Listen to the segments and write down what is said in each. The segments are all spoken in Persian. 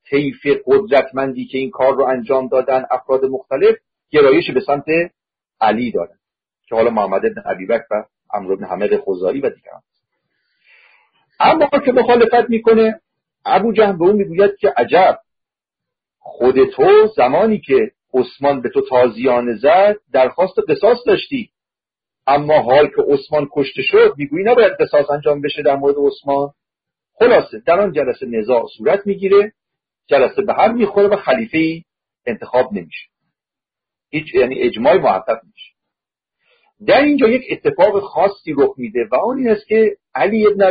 طیف قدرتمندی که این کار رو انجام دادن افراد مختلف گرایش به سمت علی دارن که حالا محمد بن ابیبکر و عمرو بن حمد خزاعی و دیگران. اما که مخالفت میکنه، ابو جهل به اون میگوید که عجب، خود تو زمانی که عثمان به تو تازیانه زد درخواست قصاص داشتی، اما حال که عثمان کشته شد میگویی نباید قصاص انجام بشه در مورد عثمان. خلاصه در آن جلسه نزاع صورت میگیره، جلسه به هم میخوره و خلیفه‌ای انتخاب نمیشه، هیچ یعنی اجماع محقق میشه. در اینجا یک اتفاق خاصی رخ میده و اون این است که علی ابن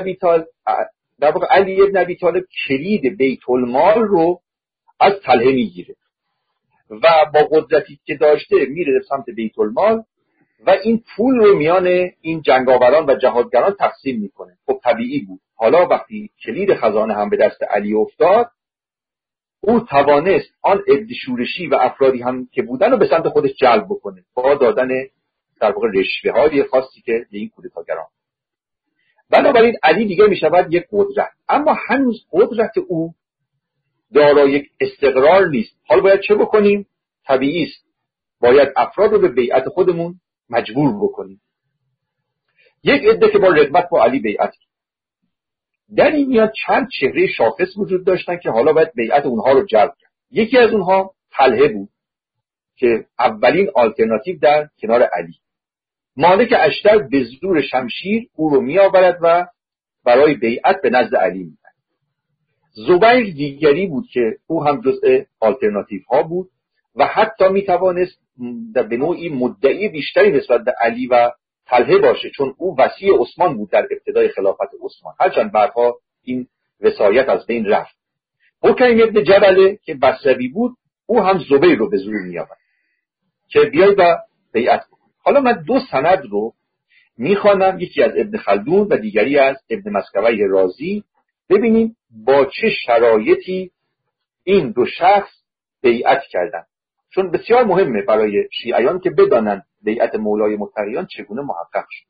ابی طالب کلید بیت المال رو از طلحه میگیره و با قدرتی که داشته میره سمت بیت المال و این پول رو میان این جنگاوران و جهادگران تقسیم میکنه. خب طبیعی بود، حالا وقتی کلید خزانه هم به دست علی افتاد، او توانست آن عده شورشی و افرادی هم که بودن رو به سمت خودش جلب بکنه با دادن در واقع رشوه‌های خاصی که به این کودتاگران. بنابراین علی دیگه میشود یک قدرت، اما هنوز قدرت او دارای یک استقرار نیست. حالا باید چه بکنیم؟ طبیعی است باید افراد رو به بیعت خودمون مجبور بکنیم. یک عده که با رغبت با علی بیعت کرد. در این میاد چند چهره شاخص وجود داشتن که حالا باید بیعت اونها رو جلب کرد. یکی از اونها طلحه بود که اولین آلترناتیو در کنار علی. مالک اشتر به زور شمشیر او رو می آورد و برای بیعت به نزد علی می برد. زبیر دیگری بود که او هم جزء آلترناتیو ها بود و حتی می توانست به نوعی مدعی بیشتری نسبت به علی و طلحه باشه، چون او وصی عثمان بود در ابتدای خلافت عثمان، هرچند بعدها این وصایت از بین رفت. حکیم ابن جبله که بصروی بود، او هم زبیر رو به زور می آورد که بیای و بیعت کن. حالا من دو سند رو میخوانم، یکی از ابن خلدون و دیگری از ابن مسکوی رازی، ببینیم با چه شرایطی این دو شخص بیعت کردن، چون بسیار مهمه برای شیعیان که بدانند بیعت مولای متقیان چگونه محقق شد.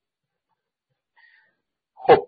خب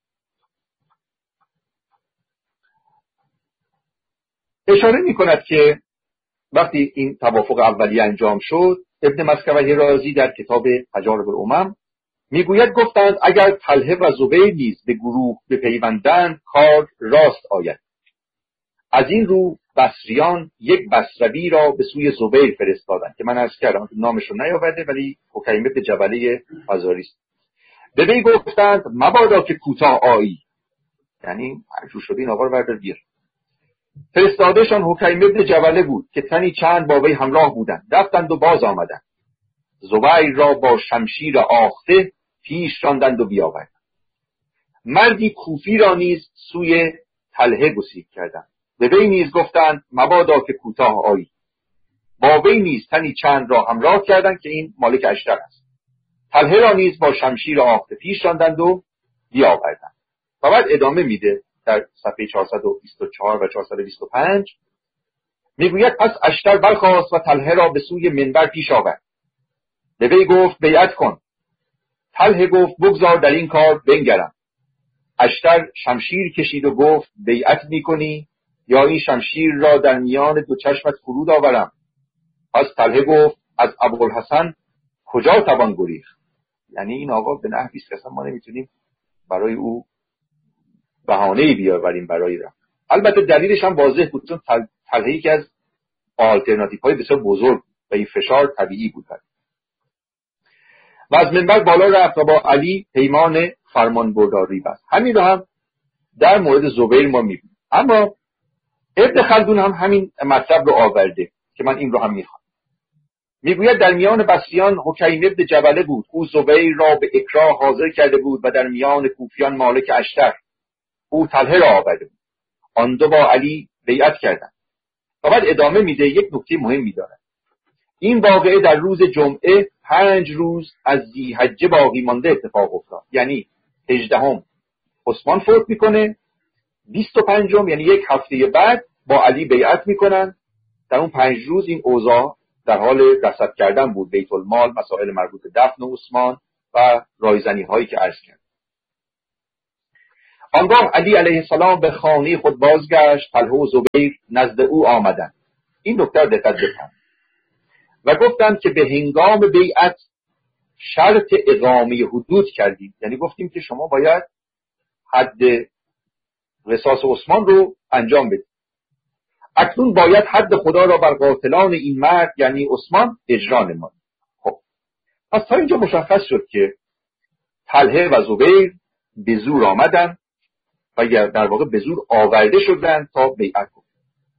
اشاره میکند که وقتی این توافق اولیه انجام شد، ابن مسکوی رازی در کتاب تجارب الامم میگوید گفتند اگر طلحه و زبیر نیز به گروه بپیوندند کار راست آید. از این رو بصریان یک بصروی را به سوی زبیر فرستادند که من عرض کردم نامش رو نیاورده ولی حکیم ابن جبله فزاری است. به وی گفتند مبادا که کوتاه آیی، یعنی هرجور شده این آقا رو بردار بیار. فرستادهشان حکیم ابن جبله بود که تنی چند با وی همراه بودند، رفتند و باز آمدند. زبیر را با شمشیر آخته پیش راندند و بیاوردند. مردی کوفی را نیز سوی طلحه گسیل کردند. به وی نیز گفتند مبادا که کوتاه آیی. با وی نیز تنی چند را همراه کردند که این مالک اشتر است. طلحه را نیز با شمشیر آخته پیش راندند و بیاوردند. و بعد ادامه میده در صفحه 424 و 425 میگوید پس اشتر برخاست و طلحه را به سوی منبر پیش آورد. به وی گفت بیعت کن. طلحه گفت بگذار در این کار بنگرم. اشتر شمشیر کشید و گفت بیعت میکنی یا این شمشیر را در میان دو چشمت فرود آورم؟ پس طلحه گفت از ابوالحسن کجا توان گریخت؟ یعنی این آقا به نحوی است که اصلا ما نمیتونیم برای او بهانه‌ای بیاوریم برای رفت. البته دلیلش هم واضح بود، چون طلحه یکی از آلترناتیوهای بسیار بزرگ و این فشار طبیعی بود. و از منبر بالا رفت و با علی پیمان فرمان برداری بست. همین رو هم در مورد زبیر ما میبینیم. اما ابن خلدون هم همین مطلب رو آورده که من این رو هم میخوام. میگوید در میان بصریان حکیم ابن جبله بود، او زبیر را به اکراه حاضر کرده بود و در میان کوفیان مالک اشتر، او طلحه را آورده بود. آن دو با علی بیعت کردند. و بعد ادامه میده، یک نکته مهمی داره. این واقعه در روز جمعه 5 روز از ذی‌حجه باقی مانده اتفاق افتاد. یعنی 18 عثمان فوت میکنه، 25 یعنی یک هفته بعد با علی بیعت میکنن. در اون 5 روز این اوضاع در حال رصد کردن بود، بیت المال، مسائل مربوط به دفن عثمان و رایزنی هایی که عرض کرد. آنگاه علی علیه السلام به خانه خود بازگشت. طلحه و زبیر نزد او آمدند. این نکته دقت بفرمایید. و گفتند که به هنگام بیعت شرط اقامه حدود کردیم، یعنی گفتیم که شما باید حد قصاص عثمان رو انجام بدید. اکنون باید حد خدا را بر قاتلان این مرد یعنی عثمان اجرا نمایید. خب پس تا اینجا مشخص شد که طلحه و زبیر به زور آمدن و در واقع به زور آورده شدن تا بیعت کنند.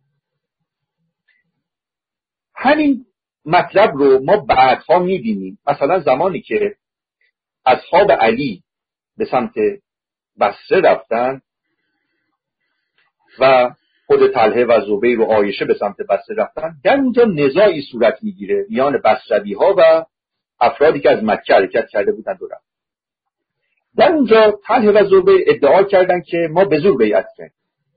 همین مطلب رو ما بعدها می‌بینیم. مثلا زمانی که اصحاب علی به سمت بصره رفتن و خود طلحه و زبیر و عایشه به سمت بصره رفتن، در اونجا نزاعی صورت میگیره میان بصروی‌ها و افرادی که از مکه حرکت کرده بودند و رفتن. در اونجا طلحه و زبیر ادعا کردند که ما به زور بیعت کردیم.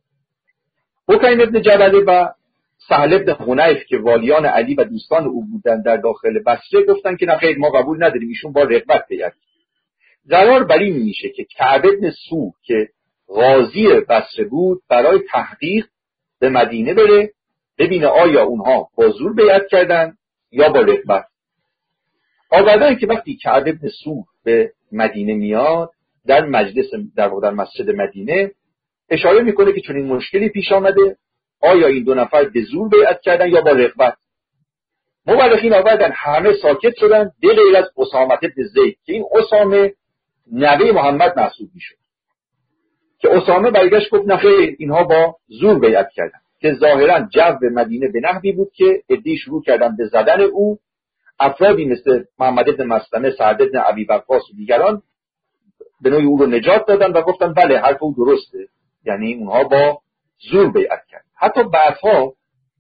حکیم ابن جبله و سهل ابن حنیف که والیان علی و دوستان او بودند در داخل بصره گفتند که نه خیر، ما قبول نداریم، ایشون با رغبت بیعت. قرار بر این میشه که کعب ابن سو که قاضی بصره بود برای تحقیق به مدینه بره ببینه آیا اونها با زور بیعت کردن یا با رغبت. آوردن که وقتی کعب ابن سو به مدینه میاد در مجلس در مسجد مدینه اشاره میکنه که چون این مشکلی پیش آمده، آیا این دو نفر به زور بیعت کردن یا با رغبت. مورخین آوردن همه ساکت شدن به غیر از اسامه بن زید که این اسامه نوه محمد محسوب میشد، که اسامه برگشت گفت نه خیر، اینها با زور بیعت کردن، که ظاهرا جو مدینه به نحوی بود که عده‌ای شروع کردن به زدن او. افرادی مثل محمد بن مسلمه، سعد بن ابی وقاص و دیگران به نوعی او رو نجات دادن و گفتن بله حرف او درسته، یعنی اونها با زور بیعت کرد. حتی بعدها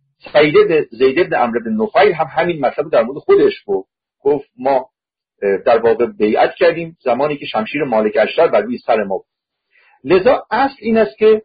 زید بن عمرو بن نفیل هم همین مطلب در مورد خودش گفت ما در واقع بیعت کردیم زمانی که شمشیر مالک اشتر بر روی سر ما بود. لذا اصل این است که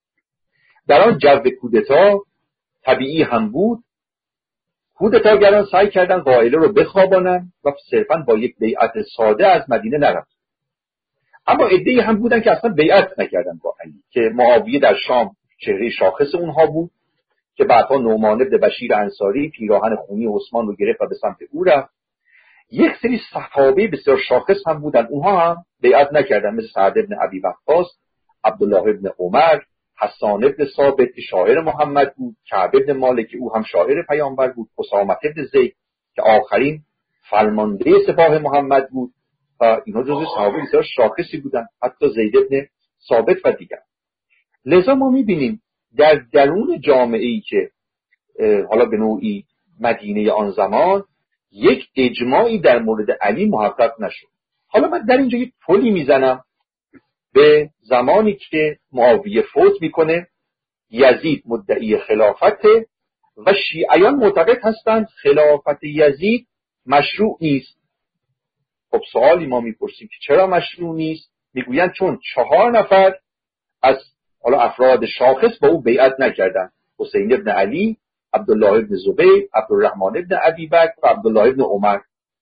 در آن جو کودتا طبیعی هم بود، کودتاگران سعی کردن قائله رو بخوابانن و صرفا با یک بیعت ساده از مدینه نرفت. اما عده‌ای هم بودن که اصلا بیعت نکردن با علی، که معاویه در شام چهره شاخص اونها بود، که بعدها نعمان بن بشیر انصاری پیراهن خونی عثمان رو گرفت و به سمت او رفت. یک سری صحابه بسیار شاخص هم بودن، اونها هم بیعت نکردن، مثل سعد بن ابی وقاص، عبدالله بن عمر، حسان بن ثابت که شاعر محمد بود، کعب بن مالک او هم شاعر پیامبر بود، اسامه بن زید که آخرین فرمانده سپاه محمد بود و اینها جزو صحابه بسیار شاخصی بودن، حتی زید بن ثابت و دیگر. لذا ما می‌بینیم در درون جامعه‌ای که حالا به نوعی مدینه آن زمان یک اجماعی در مورد علی محقق نشد. حالا من در اینجا یک پلی میزنم به زمانی که معاویه فوت میکنه، یزید مدعی خلافت و شیعیان معتقد هستند خلافت یزید مشروع نیست. خب سوالی ما میپرسیم که چرا مشروع نیست؟ میگویند چون 4 نفر از حالا افراد شاخص با او بیعت نکردند: حسین ابن علی، عبدالله ابن زبیر، عبدالرحمن ابن ابی بکر و عبدالله ابن عمر.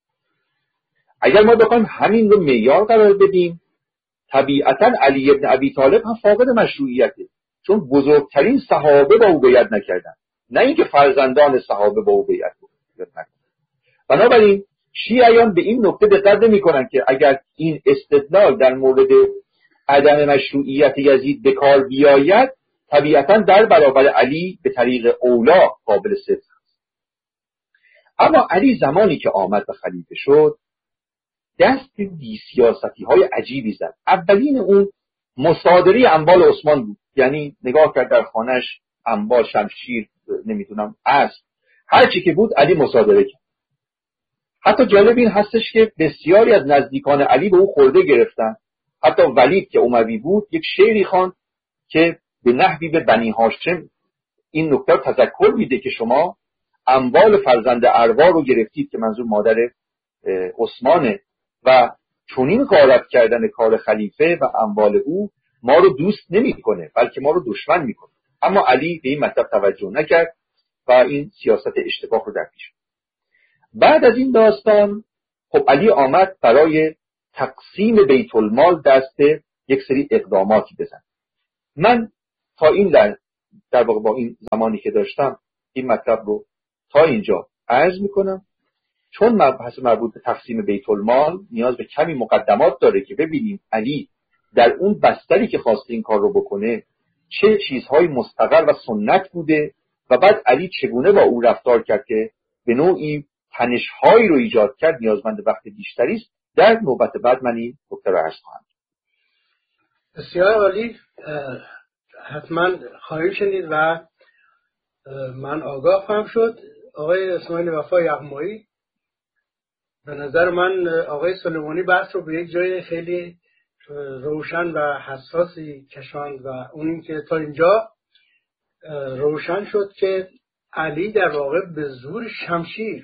اگر ما بخوایم همین رو معیار قرار بدیم، طبیعتا علی ابن ابی طالب هم فاقد مشروعیته، چون بزرگترین صحابه با او بیعت نکردن، نه اینکه فرزندان صحابه با او بیعت نکردن. بنابراین شیعیان به این نکته دقت نمی‌کنن که اگر این استدلال در مورد عدم مشروعیت یزید به کار بیاید، طبیعتا در برابر علی به طریق اولا قابل صدق است. اما علی زمانی که آمد و خلیفه شد دست بی سیاستی های عجیبی زد. اولین اون مصادره اموال عثمان بود، یعنی نگاه کرد در خانهش انبار، شمشیر، نمیدونم اسب، هر چی که بود علی مصادره کرد. حتی جالب این هستش که بسیاری از نزدیکان علی به او خورده گرفتن. حتی ولید که اموی بود یک شعری خواند که به نحوی به بنی هاشم این نکته تذکر میده که شما اموال فرزند اروا رو گرفتید، که منظور مادر عثمانه، و چنین غارت کردن کار خلیفه و اموال او ما رو دوست نمیکنه بلکه ما رو دشمن میکنه. اما علی به این مطلب توجه نکرد و این سیاست اشتباه رو در پیش. بعد از این داستان خب علی آمد برای تقسیم بیت المال دست یک سری اقداماتی بزن. من تا این در واقع با این زمانی که داشتم این مطلب رو تا اینجا عرض میکنم، چون مبحث مربوط به تقسیم بیت المال نیاز به کمی مقدمات داره که ببینیم علی در اون بستری که خواسته این کار رو بکنه چه چیزهای مستقر و سنت بوده و بعد علی چگونه با او رفتار کرد که به نوعی تنش‌هایی رو ایجاد کرد. نیازمند وقت بیشتری است. در نوبت بعد من این نکته رو عرض خواهم. بسیار عالی. حتما خواهید شنید و من آگاه خواهم شد. آقای اسماعیل وفا یغمایی، به نظر من آقای سلیمانی بحث رو به یک جای خیلی روشن و حساسی کشاند و اون این که تا اینجا روشن شد که علی در واقع به زور شمشیر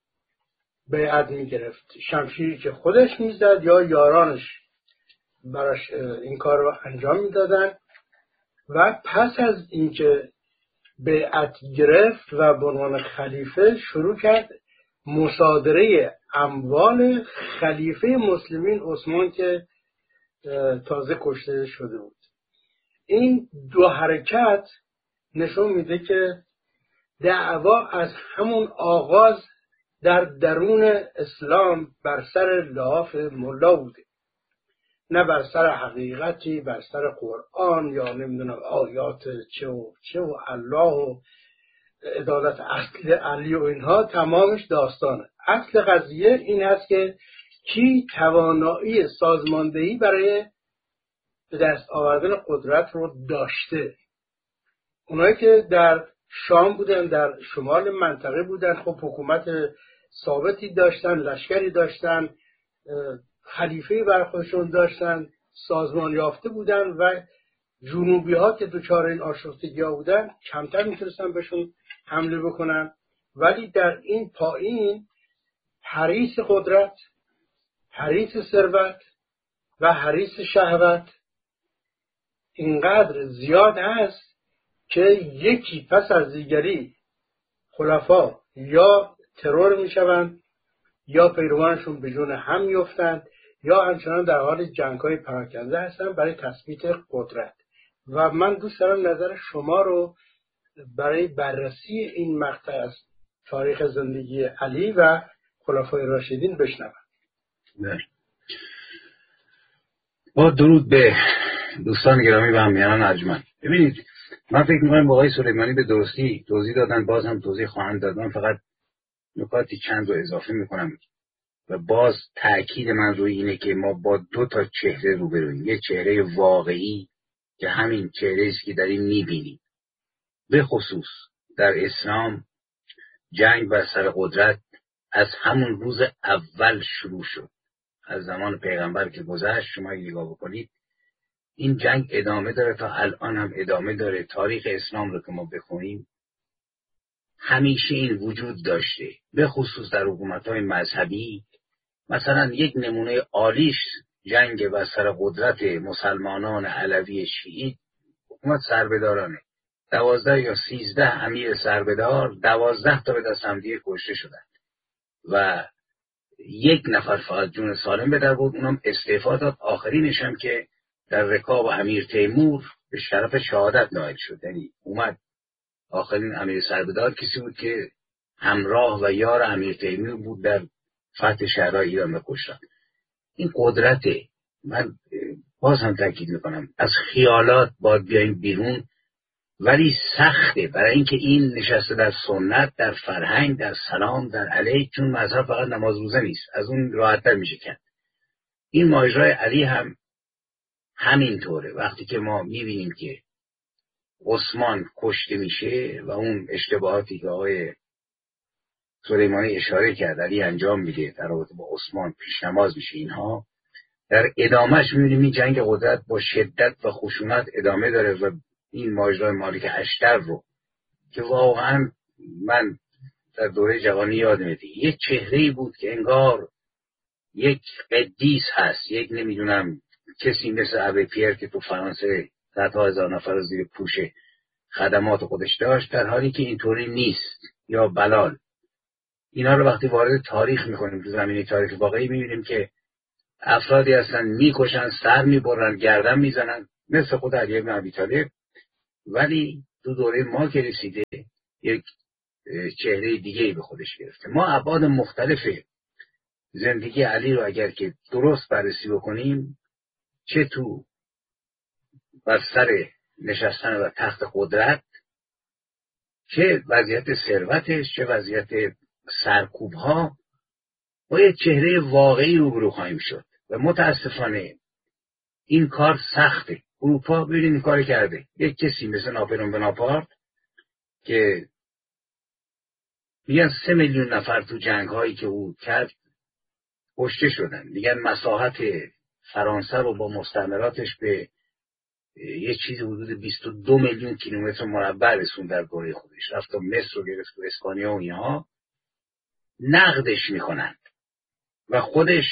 بیعت می گرفت، شمشیری که خودش میزد یا یارانش براش این کار رو انجام میدادن. و پس از اینکه بیعت گرفت و به عنوان خلیفه شروع کرد مصادره اموال خلیفه مسلمین عثمان که تازه کشته شده بود. این دو حرکت نشون میده که دعوا از همون آغاز در درون اسلام بر سر لحاف ملا بوده، نه بر سر حقیقتی، بر سر قرآن یا نمیدونم آیات چه و الله و عدالت اصل علی و اینها. تمامش داستانه. اصل قضیه این هست که کی توانایی سازماندهی برای به دست آوردن قدرت رو داشته. اونایی که در شام بودن، در شمال منطقه بودن، خب حکومت ثابتی داشتن، لشکری داشتن، خلیفه‌ای بر خودشون داشتن، سازمان یافته بودن و جنوبی ها که دوچار این آشفتگی ها بودن کمتر میتونستن بهشون حمله بکنن. ولی در این پایین حریص قدرت، حریص ثروت و حریص شهوت اینقدر زیاد هست که یکی پس از دیگری خلفا یا ترور میشوند یا پیروانشون به جون هم میافتند یا همچنان در حال جنگ‌های پراکنده هستن برای تثبیت قدرت. و من دوست دارم نظر شما رو برای بررسی این مقطع از تاریخ زندگی علی و خلفای راشدین بشنوم. با درود به دوستان گرامی و همیهنان ارجمند. ببینید، من فکر می‌کنم آقای سلیمانی به درستی توضیح دادن، باز هم توضیح خواهند داد. من فقط نکاتی چند رو اضافه می‌کنم و باز تأکید من روی اینه که ما با دو تا چهره روبرویم. یک چهره واقعی که همین چهره است که داریم می‌بینیم. به خصوص در اسلام جنگ بر سر قدرت از همون روز اول شروع شد. از زمان پیغمبر که گذشت، شما اگه نگاه بکنید این جنگ ادامه داره، تا الان هم ادامه داره. تاریخ اسلام رو که ما بخونیم همیشه این وجود داشته، به خصوص در حکومت‌های مذهبی. مثلا یک نمونه عالیش جنگ بر سر قدرت مسلمانان علوی شیعی، حکومت سربدارانه. 12 یا 13 امیر سربدار، 12 تا به دست همدیگه کشته شدن و یک نفر فقط جون سالم به در بود، اونم استعفا داد. آخرینش هم که در رکاب امیر تیمور به شرف شهادت نائل شد. یعنی اومد آخرین امیر سربدار کسی بود که همراه و یار امیر تیمور بود در فتح شهرهای ایران و کشتن. این قدرته. من باز هم تاکید میکنم از خیالات باید بیاییم بیرون، ولی سخته برای اینکه این نشسته در سنت، در فرهنگ، در سلام، در علیه. چون مذهب فقط نماز روزه نیست، از اون راحت‌تر میشه کرد. این ماجرای علی هم همینطوره. وقتی که ما میبینیم که عثمان کشته میشه و اون اشتباهاتی که آقای سلیمانی اشاره کرد علی انجام میده در رابطه با عثمان، پیش نماز میشه، اینها در ادامهش میبینیم این جنگ قدرت با شدت و خشونت ادامه داره. و این ماجرای مالک اشتر رو که واقعا من در دوره جوانی یادم میاد، یک چهره‌ای بود که انگار یک قدیس هست، یک نمیدونم کسی مثل ابی پیر که تو فرانسه صدها هزار نفر زیر پوش خدمات خودش داشت، در حالی که اینطوری نیست. یا بلال. اینا رو وقتی وارد تاریخ میکنیم تو زمینه تاریخ واقعی میبینیم که افرادی هستن میکشن، سر میبرن، گردن میزنن، مثل خود علی بن ابی طالب. ولی تو دوره ما که رسیده یک چهره دیگه‌ای به خودش گرفته. ما ابعاد مختلف زندگی علی رو اگر که درست بررسی بکنیم، چه تو بر سر نشستن و تخت قدرت، چه وضعیت ثروتش، چه وضعیت سرکوب‌ها، با یک چهره واقعی روبرو خواهیم شد. و متاسفانه این کار سخته. اروپا ببینید این کار کرده. یک کسی مثل ناپلئون بناپارت که میگن 3 میلیون نفر تو جنگ‌هایی که او کرد کشته شدن. میگن مساحت فرانسه رو با مستعمراتش به یه چیزی حدود 22 میلیون کیلومتر مربع رسوند در دوره خودش. رفت تا مصر رو گرفت و اسپانیا و اینها. نقدش میکنند و خودش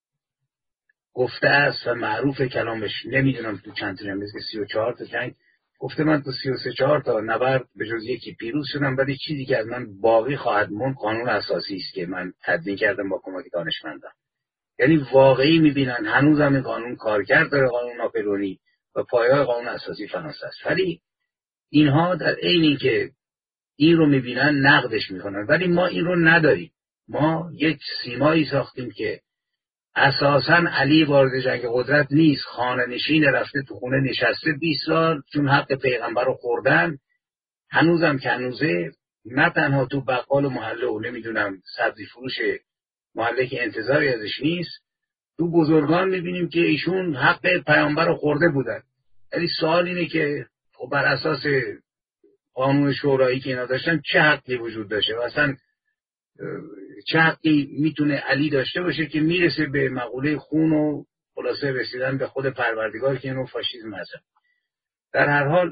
گفته است و معروف کلامش، نمیدونم تو چند تا جنگ، 34 تا جنگ گفته، من تو 33-4 تا نبرد به جز یکی پیروز شدم، ولی چیزی که از من باقی خواهد موند قانون اساسی است که من تدوین کردم با کمک دانشمندان. یعنی واقعی میبینن هنوزم این قانون کارکرد داره، قانون ناپلئونی، و پایه‌های قانون اساسی فرانسه است. ولی اینها در عین اینکه این رو میبینن نقدش میکنن، ولی ما این رو نداریم. ما یک سیمایی ساختیم که اساساً علی وارد جنگ قدرت نیست، خانه نشین، رفته تو خونه نشسته 20 سال چون حق پیغمبر رو خوردن. هنوزم که هنوزه، نه تنها تو بقال و محله و نمیدونم سبزی فروش محله که انتظاری ازش نیست، تو بزرگان میبینیم که ایشون حق پیامبر رو خورده بودن. یعنی سوال اینه که خب بر اساس قانون شورایی که اینا داشتن چه حقی وجود داشته و اصلا چه حقی میتونه علی داشته باشه که میرسه به مقوله خون و خلاصه رسیدن به خود پروردگار که اینو فاشیسم هست. در هر حال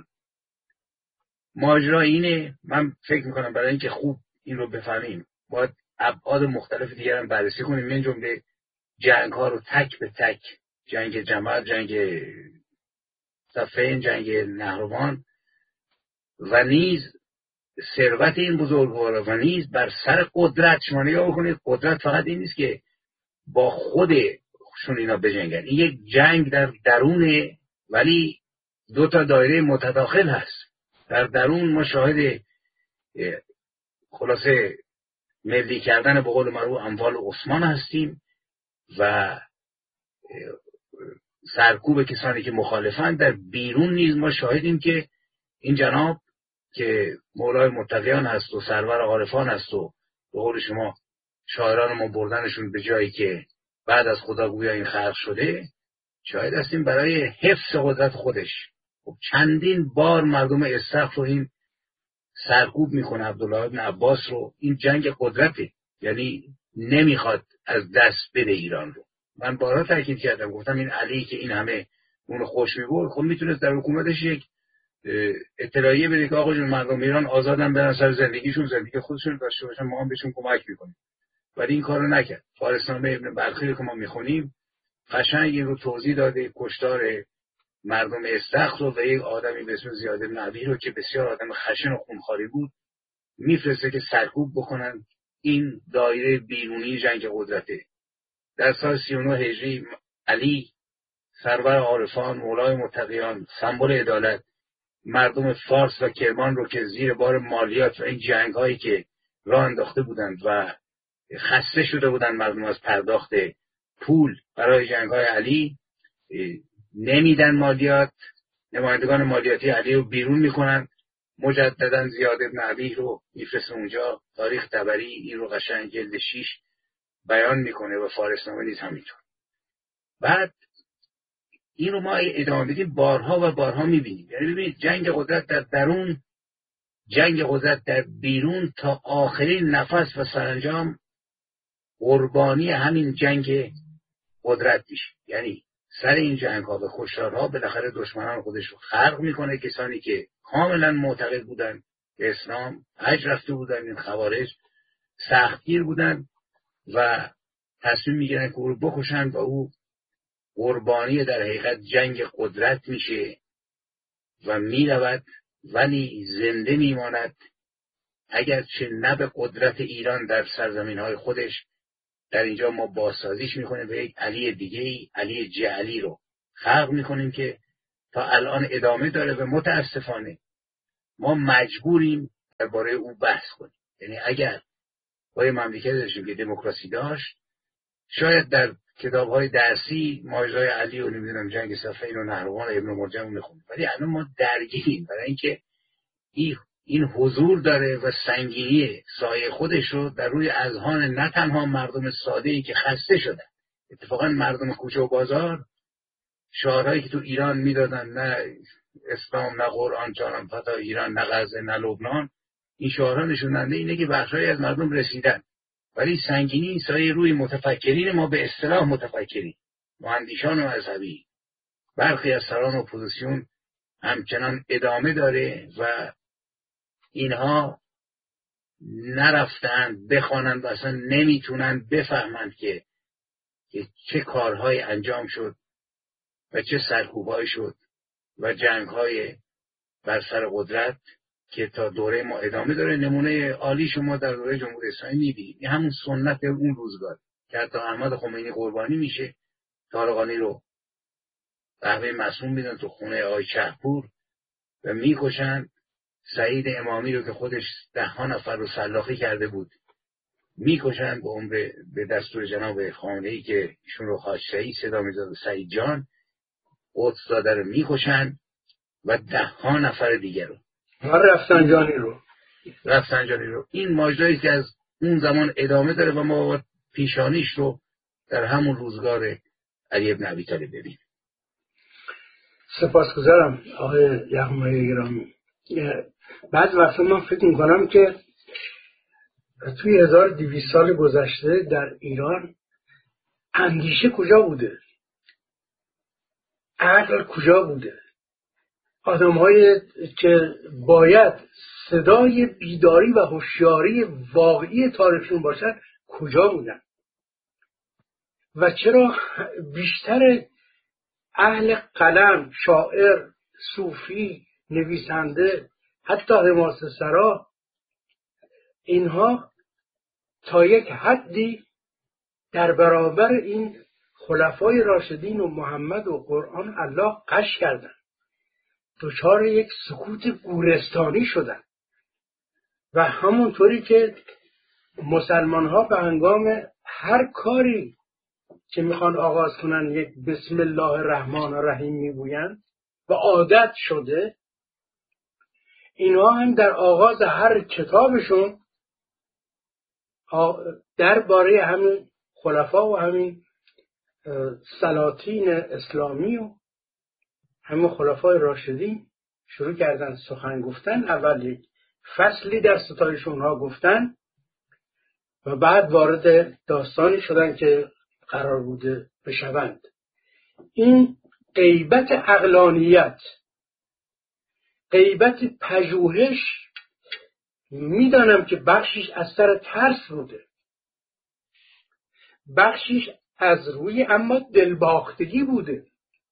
ماجرا اینه. من فکر میکنم برای اینکه خوب این رو بفهمیم باید ابعاد مختلف دیگر هم بررسی کنیم، من جمله جنگ ها رو تک به تک، جنگ جمل، جنگ صفین، جنگ نهروان و نیز ثروت این بزرگوارا و نیز بر سر قدرت. شما نگاه بکنید، قدرت فقط این نیست که با خودشون اینا بجنگن، این یک جنگ در درونه، ولی 2 تا دایره متداخل هست. در درون ما شاهد خلاصه ملی کردن به قول معروف اموال عثمان هستیم و سرکوب کسانی که مخالفن. در بیرون نیز ما شاهدیم که این جناب که مولای متقیان هست و سرور عارفان هست و به قول شما شاعران ما بردنشون به جایی که بعد از خداگویی این خلق شده، شاهد هستیم برای حفظ قدرت خودش. خب چندین بار مردم استخر رو این سرکوب میکنه. عبدالله بن عباس رو. این جنگ قدرته، یعنی نمیخواد از دست بده ایران رو. من بارها تاکید کردم، گفتم این علی که این همه اون خوش میبرد، خب میتونست در حکومتش یک اطلاعیه بده که آقا جون مردم ایران آزادن برن سر زندگیشون، زندگی خودشون داشته باشن، ما هم بهشون کمک میکنیم. ولی این کارو نکرد. فارسنامه ابن بلخی که ما میخونیم قشنگ این رو توضیح داده، کشتار مردم استخر و یک آدمی به اسم زیاد بن عبی رو که بسیار آدم خشن و خونخواری بود میفرسته که سرکوب بکنن این دایره بیرونی جنگ قدرته. در سال 39 هجری علی سرور عارفان، مولای متقیان، سمبل عدالت، مردم فارس و کرمان رو که زیر بار مالیات و این جنگ هایی که راه انداخته بودند و خسته شده بودند مردم از پرداخت پول برای جنگ های علی، نمیدن مالیات. نمایندگان مالیاتی علی رو بیرون میکنن. مجددا زیاد بن عبی رو میفرسته اونجا. تاریخ طبری این رو قشنگ جلد 6 بیان میکنه و فارسنامه نیز همینطور. بعد این رو ما ادامه بدیم بارها و بارها میبینیم. یعنی ببینید جنگ قدرت در درون، جنگ قدرت در بیرون، تا آخرین نفس و سرانجام قربانی همین جنگ قدرت میشه. یعنی سر این جنگ ها و کشتارها بالاخره دشمنان خودش رو خلق میکنه. کسانی که کاملا معتقد بودن به اسلام، حج رفته بودن، این خوارج سختگیر بودن و تصمیم میگیرن که او رو بکشن و او قربانی در حقیقت جنگ قدرت میشه و میرود، ولی زنده میماند. اگرچه نه به قدرت ایران در سرزمین های خودش، در اینجا ما بازسازیش میکنیم و یک علی دیگه علی جعلی رو خلق میکنیم که تا الان ادامه داره و متاسفانه ما مجبوریم درباره او بحث کنیم. یعنی اگر با یه مملکت داشتیم که دموکراسی داشت، شاید در کتاب‌های درسی ماجرای علی و نمیدونم جنگ صفین و نهروان و ابن مرجم میخونیم، ولی الان ما درگیریم برای اینکه این حضور داره و سنگینی سایه خودش رو در روی اذهان نه تنها مردم ساده‌ای که خسته شدن، اتفاقا مردم کوچه و بازار شعارهایی که تو ایران میدادن، نه اسلام نه قرآن جانم فدا ایران، نه غزه نه لبنان، این شعارها نشوننده اینه که بخشایی از مردم رسیدن، ولی سنگینی این سایه روی متفکرین ما، به اصطلاح متفکرین، مهندسان و مذهبی، برخی از سران اپوزیسیون همچنان ادامه داره و اینها نرفتن بخوانند و اصلا نمیتونن بفهمند که چه کارهای انجام شد و چه سرکوبهایی شد و جنگهای بر سر قدرت که تا دوره ما ادامه داره. نمونه عالی شما در دوره جمهوری اسلامی میبینید، این همون سنت اون روزگار که حتی احمد خمینی قربانی میشه، طارقانی رو قهوه معصوم میدن تو خونه آقای شهپور و میکشن، سعید امامی رو که خودش 10 نفر رو سلاخی کرده بود میکشن به دستور جناب خامنه‌ای که ایشون رو حاج سعید صدا میزد، سعید جان قدس داده رو میکشن و 10 نفر دیگر رو رفسنجانی رو. این ماجرایی که از اون زمان ادامه داره و ما پیشانیش رو در همون روزگار علی ابن ابی طالب ببینیم. سپاسگزارم آقای یغمایی گرامی. بعد وقتا من فکر میکنم که توی 1200 سال گذشته در ایران اندیشه کجا بوده؟ عقل کجا بوده؟ آدم‌هایی که باید صدای بیداری و هوشیاری واقعی تاریخشون باشد کجا بودن؟ و چرا بیشتر اهل قلم، شاعر، صوفی، نویسنده، حتی حماسه سرا، اینها تا یک حدی در برابر این خلفای راشدین و محمد و قرآن الله قش کردن، دچار یک سکوت گورستانی شدن. و همونطوری که مسلمان ها به هنگام هر کاری که میخوان آغاز کنن یک بسم الله الرحمن الرحیم میگوین و عادت شده، اینها هم در آغاز هر کتابشون درباره همین خلفا و همین سلاطین اسلامی و همین خلفای راشدین شروع کردن سخن گفتن. اول یک فصلی در ستایش اونها گفتن و بعد وارد داستانی شدن که قرار بوده بشوند. این غیبت عقلانیت، غیبت پژوهش، میدانم که بخشش از سر ترس بوده، بخشش از روی اما دلباختگی بوده،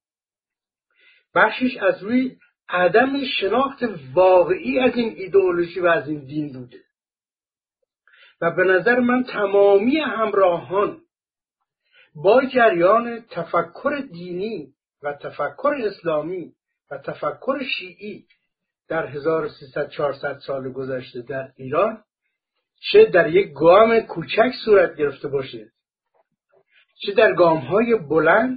بخشش از روی عدم شناخت واقعی از این ایدئولوژی و از این دین بوده. و به نظر من تمامی همراهان با جریان تفکر دینی و تفکر اسلامی و تفکر شیعی در 1300-400 سال گذشته در ایران، چه در یک گام کوچک صورت گرفته باشه چه در گام‌های بلند،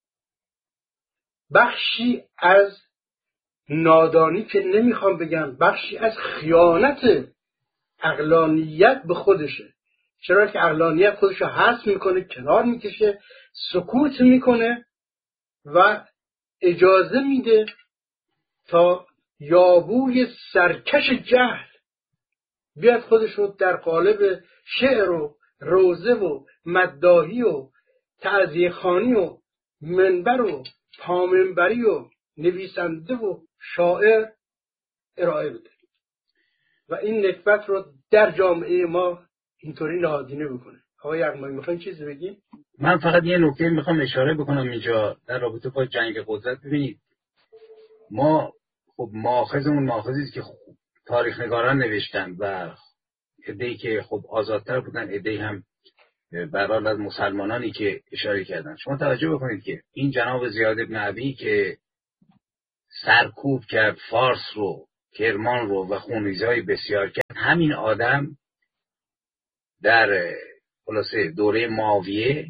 بخشی از نادانی که نمیخوام بگم، بخشی از خیانت عقلانیت به خودشه. چرا که عقلانیت خودشو حذف میکنه، کنار میکشه، سکوت میکنه و اجازه میده تا یابوی سرکش جهل بیاد خودشو در قالب شعر و روزه و مداحی و تعزیه خوانی و منبر و پامنبری و نویسنده و شاعر ارائه بده و این نکبت رو در جامعه ما اینطوری نهادینه بکنه. آقای یغمایی میخواین چیزی بگید؟ من فقط یه نکته میخوام اشاره بکنم اینجا در رابطه با جنگ قدرت. ببینید ما خب ماخذمون ماخذی است که تاریخ نگاران نوشتن و عده‌ای که خب آزادتر بودن، عده‌ای هم به حال از مسلمانانی که اشاره کردن. شما توجه بکنید که این جناب زیاد بن عبی که سرکوب کرد فارس رو، کرمان رو و خونریزی‌های بسیار کرد، همین آدم در خلاصه دوره معاویه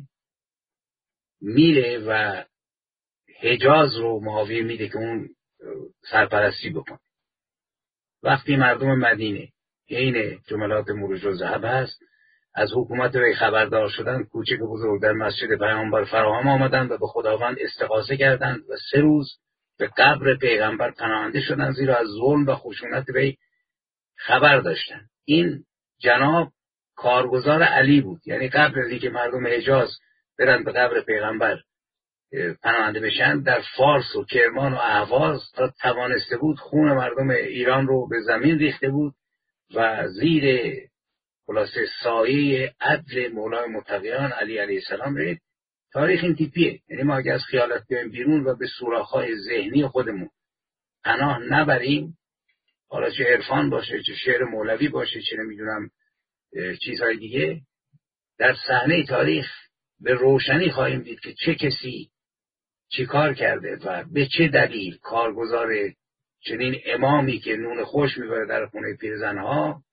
میره و حجاز رو معاویه میده که اون سرپرستی بکنه. وقتی مردم مدینه عین جملات مروج و ذهب هست از حکومت وی خبردار شدن، کوچک و بزرگ در مسجد پیامبر فراهم آمدند و به خداوند استغاثه کردند و 3 روز به قبر پیغمبر پناهنده شدند، زیرا از ظلم و خشونت وی خبر داشتند. این جناب کارگزار علی بود، یعنی قبل از اینکه مردم حجاز برن به قبر پیغمبر پناهنده بشن، در فارس و کرمان و اهواز تا توانسته بود خون مردم ایران رو به زمین ریخته بود و زیر خلاصه سایه عدل مولای متقیان علی علیه السلام رید. تاریخ این تیپیه، یعنی ما اگه از خیالت بیایم بیرون و به سوراخ‌های ذهنی خودمون پناه نبریم، حالا چه عرفان باشه، چه شعر مولوی باشه، چه نمیدونم چیزهای دیگه، در صحنه تاریخ به روشنی خواهیم دید که چه کسی چی کار کرده و به چه دلیل کارگزار چنین امامی که نون خوش میبره در خونه پیرزنها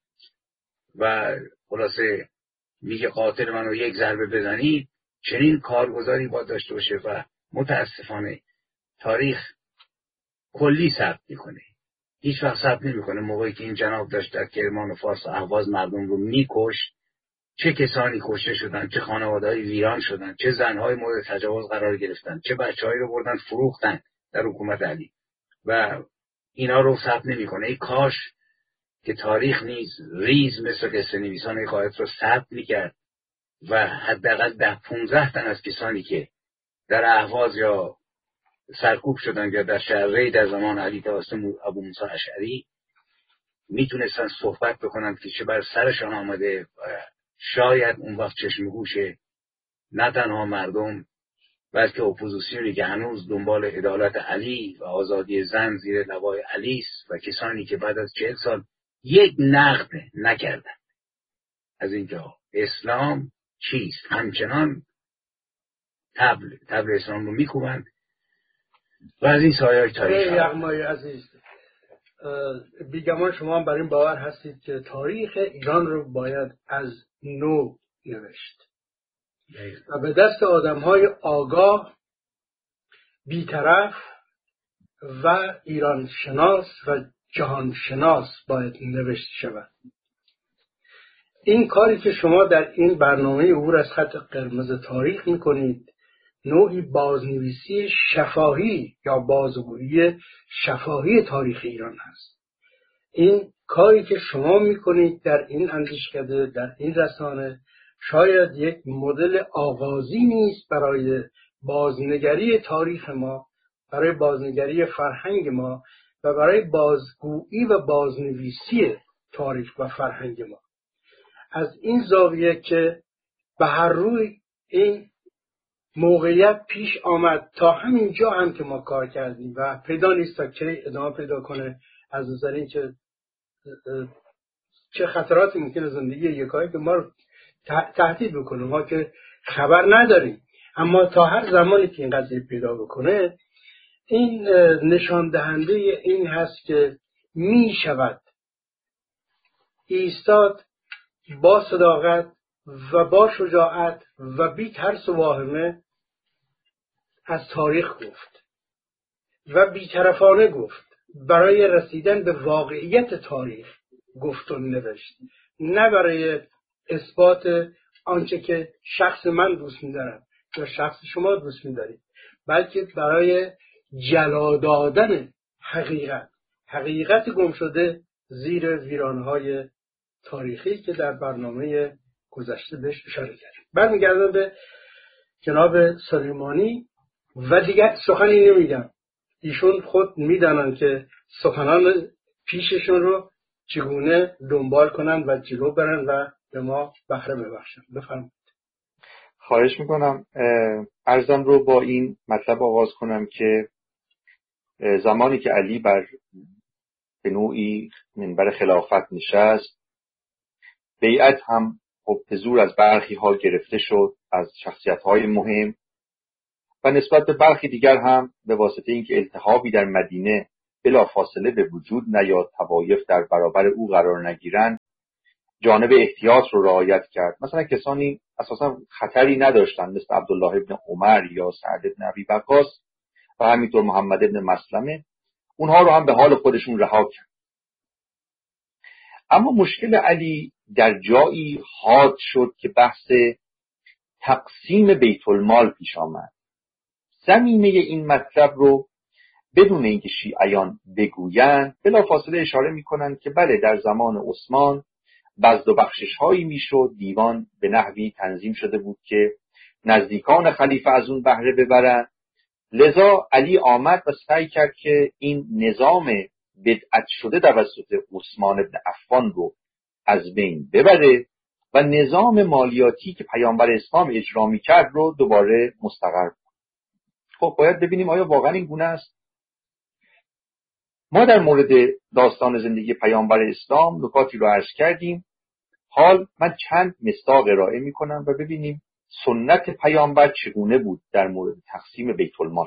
و خلاصه میگه قاتل منو 1 ضربه بزنید، چنین کارگزاری باید داشته باشه. و متاسفانه تاریخ کلی ثبت میکنه، هیچ وقت ثبت نمیکنه موقعی که این جناب داشت در کرمان و فارس و اهواز مردم رو میکشت چه کسانی کشته شدن، چه خانواده‌های ویران شدن، چه زنهای مورد تجاوز قرار گرفتن، چه بچه‌هایی رو بردن فروختن در حکومت علی و اینا رو ثبت نمیکنه. ای کاش که تاریخ نیز ریز مثل قصه نویسان حکایت رو ثبت میکرد و حداقل 10-15 تن از کسانی که در اهواز یا سرکوب شدن یا در شهر ری در زمان علی توسط ابو موسی اشعری میتونستن صحبت بکنن که چه بر سرشان آمده و شاید اون وقت چشم گوش نه تنها مردم بلکه اپوزیسیونی که هنوز دنبال عدالت علی و آزادی زن زیر لوای علی است و کسانی که بعد از 40 سال یک نقد نکردن از اینجا اسلام چیست، همچنان تبل اسلام رو میکوبند و از این سایه‌های تاریخ. یغمای عزیز، بیگمان شما هم بر این باور هستید که تاریخ ایران رو باید از نو نوشت و به دست آدم‌های آگاه، بی‌طرف و ایران شناس و جهان شناس باید نوشته شود. این کاری که شما در این برنامه عبور از خط قرمز تاریخ میکنید نوعی بازنویسی شفاهی یا بازگویی شفاهی تاریخ ایران هست. این کاری که شما میکنید در این اندیشکده، در این رسانه، شاید یک مدل آغازی نیست برای بازنگری تاریخ ما، برای بازنگری فرهنگ ما و برای بازگویی و بازنویسی تاریخ و فرهنگ ما. از این زاویه که به هر روی این موقعیت پیش آمد تا همین جا هم که ما کار کردیم و پیدا نیست تا که ادامه پیدا کنه، از نظر این که چه خطراتی ممکنه زندگی یکایی که ما رو تهدید بکنه، ما که خبر نداریم، اما تا هر زمانی که این قضیه پیدا بکنه این نشان دهنده این هست که می شود ایستاد با صداقت و با شجاعت و بی ترس و واهمه از تاریخ گفت و بی‌طرفانه گفت، برای رسیدن به واقعیت تاریخ گفت و نوشت، نه برای اثبات آنچه که شخص من دوست می‌دارم یا شخص شما دوست می‌دارید، بلکه برای جلا دادن حقیقت گم شده زیر ویرانهای تاریخی که در برنامه گذشته بهش اشاره کردیم. برمیگردم به جناب سلیمانی و دیگر سخنی نمیگم. ایشون خود میدانن که سخنان پیششون رو چگونه دنبال کنن و جلو برن و به ما بهره ببخشن. بفرمایید. خواهش میکنم. عرضم رو با این مطلب آغاز کنم که زمانی که علی به نوعی منبر خلافت نشست، بیعت هم خب به زور از برخی ها گرفته شد، از شخصیت های مهم، و نسبت به برخی دیگر هم به واسطه اینکه التهابی در مدینه بلا فاصله به وجود نیاد، طوایف در برابر او قرار نگیرند، جانب احتیاط رو رعایت کرد. مثلا کسانی اساسا خطری نداشتند مثل عبدالله ابن عمر یا سعد ابن ابی وقاص و همینطور محمد ابن مسلمه، اونها رو هم به حال خودشون رها کرد. اما مشکل علی در جایی حاد شد که بحث تقسیم بیت المال پیش آمد. زمینه این مطلب رو بدون اینکه شیعیان بگویند بلافاصله اشاره میکنند که بله، در زمان عثمان بزد و بخشش هایی میشد، دیوان به نحوی تنظیم شده بود که نزدیکان خلیفه از اون بهره ببرند. لذا علی آمد و سعی کرد که این نظام بدعت شده توسط عثمان ابن عفان رو از بین ببره و نظام مالیاتی که پیامبر اسلام اجرا میکرد رو دوباره مستقر کنه. خب باید ببینیم آیا واقعا این گونه است؟ ما در مورد داستان زندگی پیامبر اسلام نکاتی رو عرض کردیم. حال من چند مصداق ارائه میکنم و ببینیم سنت پیامبر چگونه بود در مورد تقسیم بیت المال.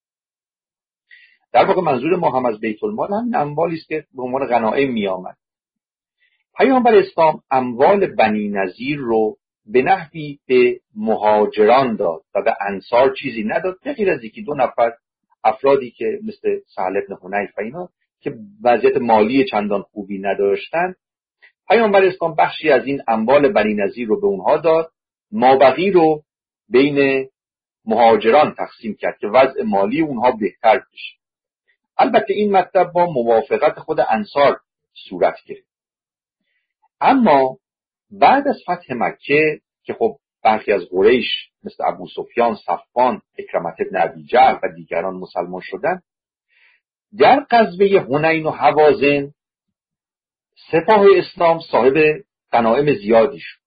در واقع منظور ما هم از بیت المال هم اموالی است که به عنوان غنایم می آمد. پیامبر اسلام اموال بنی نضیر رو به نحوی به مهاجران داد و به انصار چیزی نداد، به غیر از یکی دو نفر افرادی که مثل سهل ابن حنیف و اینا که وضعیت مالی چندان خوبی نداشتند. پیامبر اسلام بخشی از این اموال بنی نضیر رو به اونها داد، مابقی رو بین مهاجران تقسیم کرد که وضع مالی اونها بهتر بشه. البته این مطلب با موافقت خود انصار صورت گرفت. اما بعد از فتح مکه که خب برخی از قریش مثل ابو سفیان، صفوان، اکرمه بن ابی جهل و دیگران مسلمان شدند، در غزوه حنین و هوازن سپاه اسلام صاحب غنایم زیادی شد.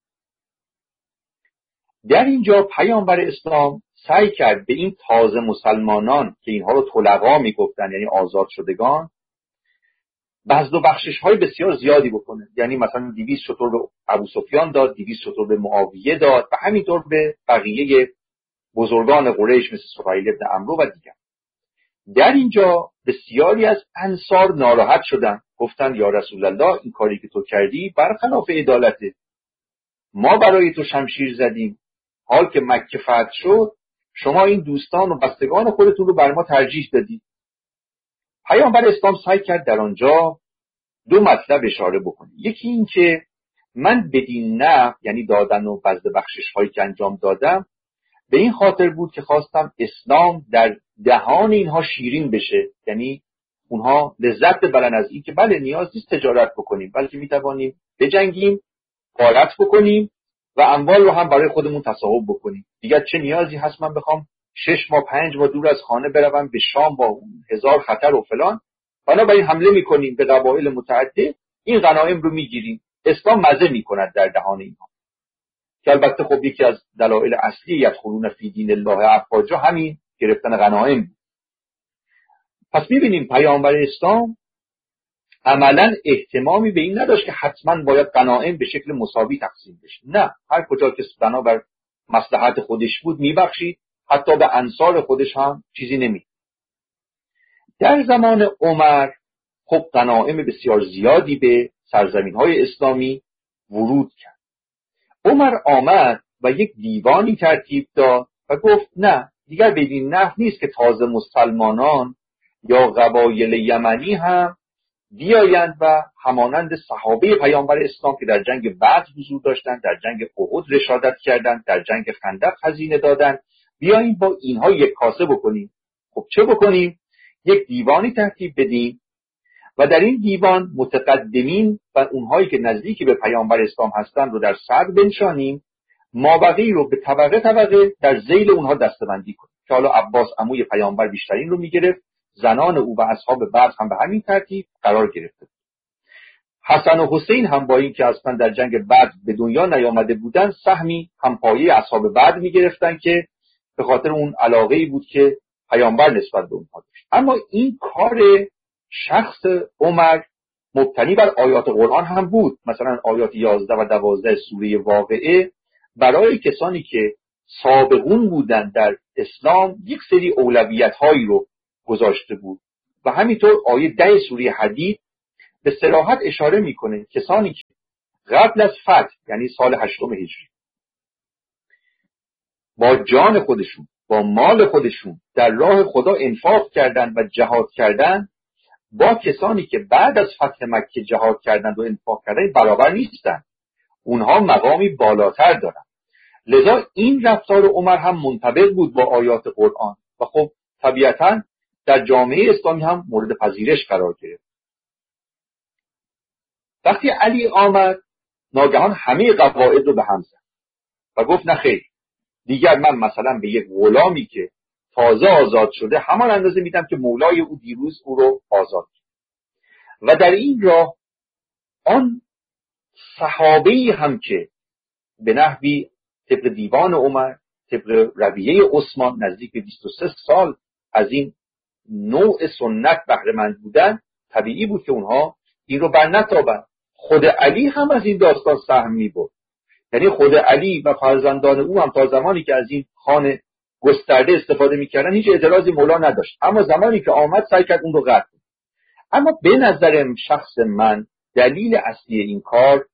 در اینجا پیامبر اسلام سعی کرد به این تازه مسلمانان که اینها رو طلقا میگفتن، یعنی آزاد شدگان، بزد و بخشش های بسیار زیادی بکنه. یعنی مثلا 200 شتر به ابو سفیان داد، 200 شتر به معاویه داد و همینطور به بقیه بزرگان قریش مثل سهیل ابن عمرو و دیگر. در اینجا بسیاری از انصار ناراحت شدن، گفتن یا رسول الله این کاری که تو کردی برخلاف عدالته. ما برای تو شمشیر زدیم، حال که مکه فتح شد شما این دوستان و بستگان خودتون رو بر ما ترجیح دادید. پیامبر اسلام سعی کرد در آنجا دو مطلب اشاره بکنه. یکی این که من بدین نه، یعنی دادن و بزد بخشش هایی که انجام دادم، به این خاطر بود که خواستم اسلام در دهان اینها شیرین بشه، یعنی اونها لذت ببرن از این که بله نیاز نیست تجارت بکنیم، بلکه میتوانیم بجنگیم، غارت بکنیم و اموال رو هم برای خودمون تصاحب بکنیم. دیگر چه نیازی هست من بخوام 6 ماه 5 ماه دور از خانه بروم به شام با 1000 خطر و فلان. بنابراین حمله میکنیم به قبایل متعدد، این غنایم رو میگیریم. اسلام مزه میکند در دهان اینها، که البته خب یکی از دلایل اصلی یدخلون فی دین الله افواجا همین گرفتن غنایم بود. پس میبینیم پیامبر اسلام عملا اهتمامی به این نداشت که حتما باید غنایم به شکل مساوی تقسیم بشه. نه، هر کجا که بنابر مصلحت خودش بود میبخشید، حتی به انصار خودش هم چیزی نمی. در زمان عمر خب غنایم بسیار زیادی به سرزمین‌های اسلامی ورود کرد. عمر آمد و یک دیوانی ترتیب داد و گفت نه، دیگر بدین نحو نیست که تازه مسلمانان یا قبایل یمنی هم بیایند و همانند صحابه پیامبر اسلام که در جنگ بدر حضور داشتند، در جنگ احد رشادت کردند، در جنگ خندق هزینه دادند، بیاییم با اینها یک کاسه بکنیم. خب چه بکنیم؟ یک دیوانی ترتیب بدیم و در این دیوان متقدمین و اونهایی که نزدیکی به پیامبر اسلام هستند رو در صدر بنشانیم، مابقی رو به طبقه طبقه در ذیل اونها دسته‌بندی کنیم. که حالا عباس عموی پیامبر بیشترین رو میگرفت، زنان او و اصحاب بدر هم به همین ترتیب قرار گرفته. حسن و حسین هم با این که اصلا در جنگ بدر به دنیا نیامده بودن، سهمی هم پایه اصحاب بدر میگرفتن که به خاطر اون علاقه‌ای بود که پیامبر نسبت به اونها داشت. اما این کار شخص عمر مبتنی بر آیات قرآن هم بود. مثلا آیات 11 و 12 سوره واقعه برای کسانی که سابقون بودن در اسلام یک سری اولویت هایی رو گذاشته بود و همینطور آیه 10 سوره حدید به صراحت اشاره میکنه کسانی که قبل از فتح یعنی سال 8 هجری با جان خودشون با مال خودشون در راه خدا انفاق کردند و جهاد کردند با کسانی که بعد از فتح مکه جهاد کردند و انفاق کردند برابر نیستند. اونها مقامی بالاتر دارند. لذا این رفتار عمر هم منطبق بود با آیات قرآن و خب طبیعتاً در جامعه اسلامی هم مورد پذیرش قرار گرفت. وقتی علی آمد ناگهان همه قواعد رو به هم زد و گفت نه خیر، دیگر من مثلا به یک غلامی که تازه آزاد شده همان اندازه میدم که مولای او دیروز او رو آزاد کرد. و در این راه آن صحابه‌ای هم که به نحوی طبق دیوان عمر طبق رویه عثمان نزدیک به 23 سال از این نوع سنت بهره مند بودن، طبیعی بود که اونها این رو برنتابند. خود علی هم از این داستان سهم می‌برد. یعنی خود علی و فرزندان او هم تا زمانی که از این خوان گسترده استفاده می‌کردن هیچ اعتراضی مولا نداشت، اما زمانی که آمد سعی کرد اون رو قطع کنه. اما به نظر شخص من دلیل اصلی این کار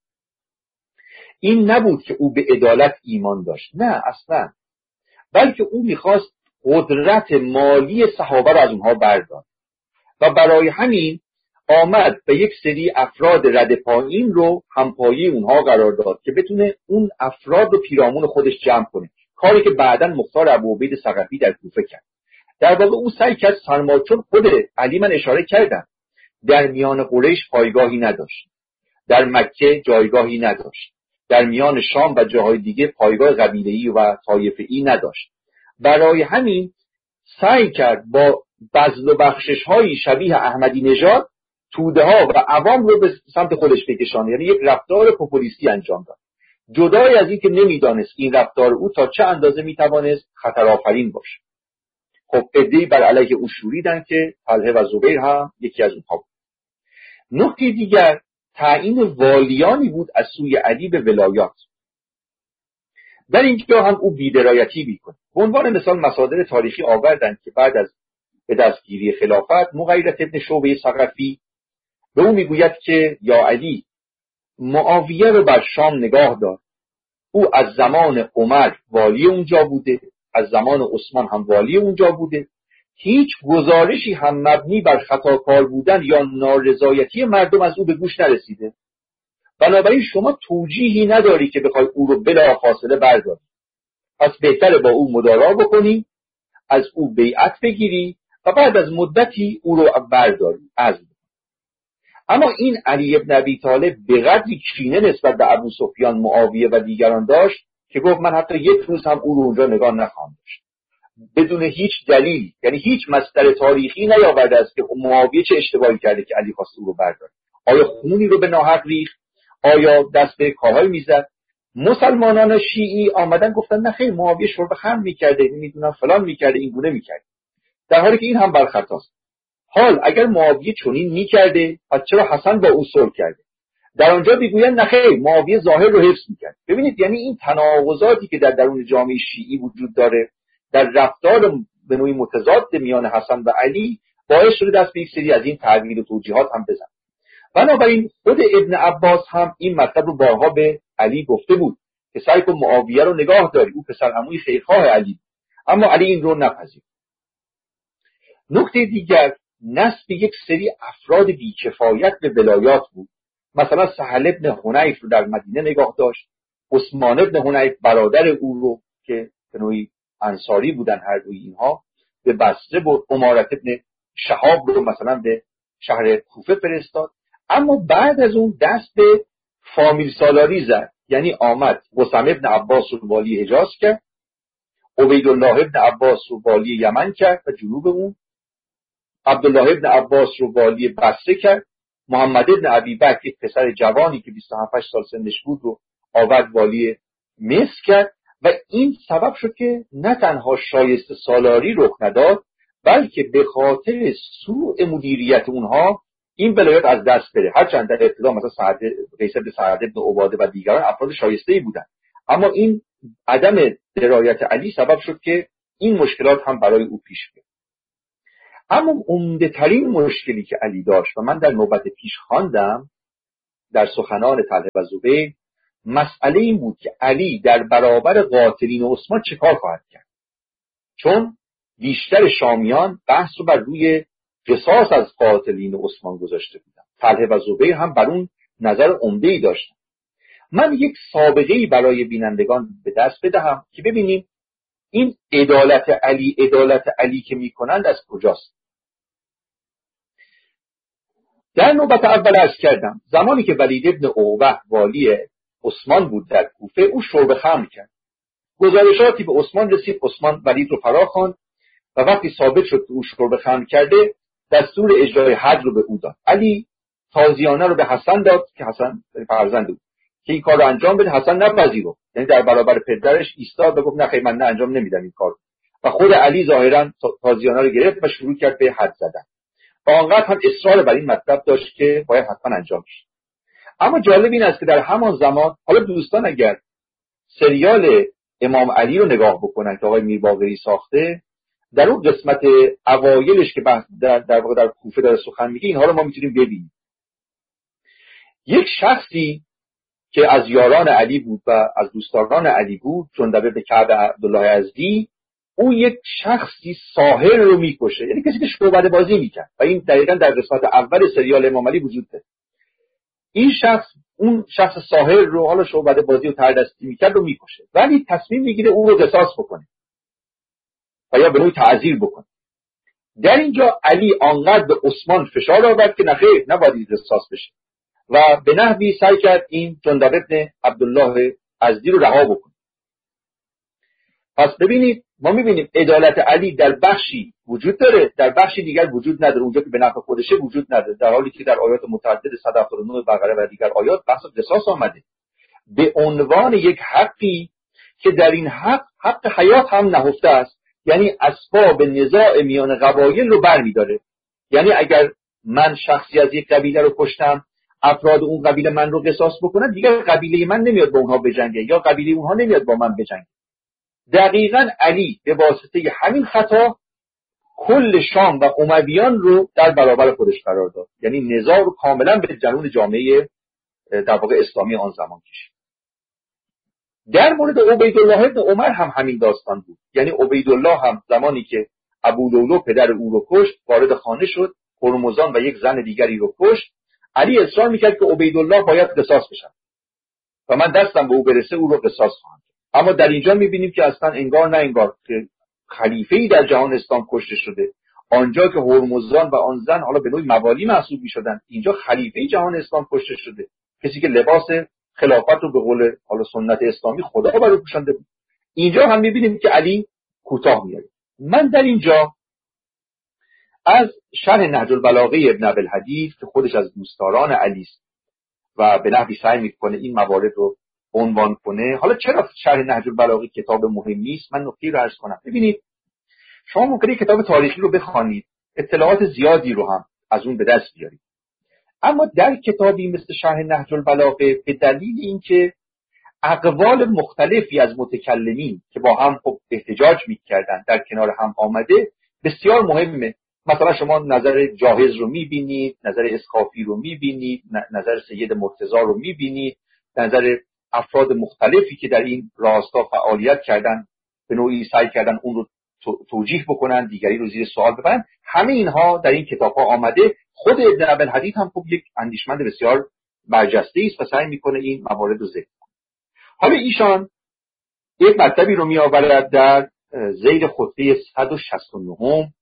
این نبود که او به عدالت ایمان داشت، نه اصلا، بلکه او می‌خواست قدرت مالی صحابه را از اونها بردارد و برای همین آمد به یک سری افراد رد پایین رو همپایه اونها قرار داد که بتونه اون افراد رو پیرامون خودش جمع کنه، کاری که بعداً مختار ابوعبید ثقفی در کوفه کرد. در واقع او سعی کرد چون خود علی من اشاره کردم در میان قریش پایگاهی نداشت، در مکه جایگاهی نداشت، در میان شام و جاهای دیگه پایگاه قبیله‌ای و طایفه‌ای نداشت. برای همین سعی کرد با بذل و بخشش‌های شبیه احمدی نژاد توده ها و عوام رو به سمت خودش بکشانه، یعنی یک رفتار پوپولیستی انجام داد، جدای از این که نمیدانست این رفتار او تا چه اندازه میتوانست خطرآفرین باشه. خب عده‌ای بر علیه او شوریدن که طلحه و زبیر هم یکی از اونها بود. نکته دیگر تعیین والیانی بود از سوی علی به ولایات. در اینجا هم او بی‌درایتی میکنه. به عنوان مثال مصادر تاریخی آوردند که بعد از به دستگیری خلافت مغیرة ابن شعبه ثقفی به او میگوید که یا علی، معاویه رو بر شام نگاه دار، او از زمان عمر والی اونجا بوده، از زمان عثمان هم والی اونجا بوده، هیچ گزارشی هم مبنی بر خطاکار بودن یا نارضایتی مردم از او به گوش نرسیده. بنابراین شما توجیهی نداری که بخوای او رو بلا فاصله برداری. پس بهتره با او مدارا بکنی، از او بیعت بگیری و بعد از مدتی او رو برداری. اما این علی ابن ابی طالب به قدری کینه نسبت به ابو سفیان، معاویه و دیگران داشت که گفت من حتی یک روز هم او رو اونجا نگاه نخواهم داشت. بدون هیچ دلیل، یعنی هیچ مصدر تاریخی نیاورده است که معاویه چه اشتباهی کرده که علی خواست او رو برداره. آیا خونی رو به ناحق ریخت؟ آیا دست به کارهای میزد؟ مسلمانان شیعی آمدن گفتن نه خیر، معاویه شرب خمر میکرده، نمیدونم فلان میکرده، این گونه میکرده، در حالی که این هم برخطاست. حال اگر معاویه چنین میکرده پس چرا حسن با او صلح کرده؟ در آنجا میگویند نه خیر، معاویه ظاهر رو حفظ میکرد. ببینید یعنی این تناقضاتی که در درون جامعه شیعی وجود داره در رفتار به نوعی متضاد میان حسن و علی باعث شده دست به یک سری از این تعبیر و توجیهات هم بزن. بنابراین خود ابن عباس هم این مطلب رو بارها به علی گفته بود که سعی کن معاویه رو نگاه داری، او پسر عموی خیرخواه علی. اما علی این رو نپذیرفت. نکته دیگر نسب یک سری افراد بی‌کفایت به ولایات بود. مثلا سهل ابن حنیف رو در مدینه نگاه داشت، عثمان ابن حنیف برادر او رو که به نوعی انصاری بودن هر دوی اینها به بصره برد، عمارت ابن شهاب رو مثلا به شهر کوفه فرستاد. اما بعد از اون دست به فامیل سالاری زد، یعنی آمد قسم ابن عباس رو والی حجاز کرد، عبیدالله ابن عباس رو والی یمن کرد و جنوب اون، عبدالله ابن عباس رو والی بصره کرد، محمد ابن ابی بکر یک پسر جوانی که 27 سال سنش بود رو آورد والی مصر کرد و این سبب شد که نه تنها شایسته سالاری رخ نداد بلکه به خاطر سوء مدیریت اونها این ولایت از دست بره. هرچند در ابتدا مثلا قیس بن سعد بن عباده و دیگران افراد شایسته‌ای بودند، اما این عدم درایت علی سبب شد که این مشکلات هم برای او پیش بیاد. اما عمده ترین مشکلی که علی داشت و من در نوبت پیش خواندم در سخنان طلحه و زبیر، مسئله این بود که علی در برابر قاتلین عثمان چه کار خواهد کرد، چون بیشتر شامیان بحث رو بر روی قصاص از قاتلین عثمان گذاشته بودن. طلحه و زبیر هم بر اون نظر عمده‌ای داشتن. من یک سابقه‌ای برای بینندگان به دست بدهم که ببینیم این عدالت علی که میکنند از کجاست. در نوبت اول عرض کردم زمانی که ولید ابن عقبه والی عثمان بود در کوفه، او شرب خمر کرد. گزارشاتی به عثمان رسید، عثمان ولید رو فرا خواند و وقتی ثابت شد که او شرب خمر کرده دستور اجرای حد رو به او داد. علی تازیانه رو به حسن داد که حسن فرزند بود که این کار رو انجام بده. حسن نپذیرفت، یعنی در برابر پدرش ایستاد و گفت نه خیر، من نه انجام نمیدم این کار. و خود علی ظاهرا تازیانه رو گرفت و شروع کرد به حد زدن و آنقدر هم اصرار بر این مطلب داشت که باید حتما انجام شه. اما جالب این است که در همان زمان، حالا دوستان اگر سریال امام علی رو نگاه بکنن که آقای میرباقری ساخته، در اون قسمت اوایلش که در واقع در کوفه داره سخن میگه، اینها رو ما میتونیم ببینیم. یک شخصی که از یاران علی بود و از دوستداران علی بود، جندب بن کعب عبدالله ازدی، او یک شخصی ساحر رو میکشه، یعنی کسی که شعبده بازی میکرد و این دقیقاً در قسمت اول سریال امام علی وجود داره. این شخص اون شخص ساحر رو، حالا شعبده بازی و تردستی میکرد، رو میکشه، ولی تصمیم میگیره او رو قصاص بکنه و یا به نوعی تعزیر بکنه. در اینجا علی آنقدر به عثمان فشار آورد که نخیر، نباید قصاص بشه و به نحوی سعی کرد این جندب ابن عبدالله ازدی رو رها بکنه. پس ببینید، ما میبینیم عدالت علی در بخشی وجود داره، در بخشی دیگر وجود نداره. اونجا که به نفع خودشه وجود نداره، در حالی که در آیات متعدد 179 بقره و دیگر آیات بحث قصاص آمده به عنوان یک حقی که در این حق حیات هم نهفته است، یعنی اسباب نزاع میان قبایل رو برمی‌داره. یعنی اگر من شخصی از یک قبیله رو کشتم، افراد اون قبیله من رو قصاص بکنن، دیگر قبیله من نمیاد با اونها بجنگه یا قبیله اونها نمیاد با من بجنگه. دقیقاً علی به واسطه همین خطا کل شام و امویان رو در برابر خودش قرار داد، یعنی نزاع رو کاملا به جنون جامعه در واقع اسلامی آن زمان کشید. در مورد عبیدالله ابن عمر هم همین داستان بود. یعنی عبیدالله هم زمانی که ابولولو پدر او رو کشت، وارد خانه شد، هرمزان و یک زن دیگری رو کشت. علی اصرار میکرد که عبیدالله باید قصاص بشه و من دستم به او برسه او رو قصاص خواهم. اما در اینجا میبینیم که اصلا انگار نه انگار که خلیفه‌ای در جهان اسلام کشته شده. آنجا که هرمزان و آن زن حالا به نوعی موالی محسوب میشدن، اینجا خلیفه‌ای جهان اسلام کشته شده، کسی که لباس خلافت رو به قول حالا سنت اسلامی خدا بر او پوشانده بود. اینجا هم میبینیم که علی کوتاه میاد. من در اینجا از شرح نهج البلاغه ابن ابوالحدیث که خودش از دوستداران علی است و به نحوی سعی میکنه این موارد رو عنوان کنه. حالا چرا شرح نهج البلاغه کتاب مهمی است؟ من نکته رو عرض کنم. ببینید، شما ممکنه کتاب تاریخی رو بخوانید، اطلاعات زیادی رو هم از اون به دست بیارید، اما در کتابی مثل شرح نهج البلاغه به دلیل اینکه اقوال مختلفی از متکلمین که با هم خب احتجاج می‌کردن در کنار هم آمده، بسیار مهمه. مثلا شما نظر جاهز رو می‌بینید، نظر اسخافی رو می‌بینید، نظر سید مرتضی رو می‌بینید، نظر افراد مختلفی که در این راستا فعالیت کردن، به نوعی سعی کردن اون رو توجیه بکنن، دیگری رو زیر سوال ببرن. همه اینها در این کتاب‌ها آمده. خود ابن ابوالحدیث هم خب یک اندیشمند بسیار برجسته است و سعی می‌کنه این موارد رو ذکر کنه. حالا ایشان یک مطلبی رو می‌آورد در ذیل خطبه 169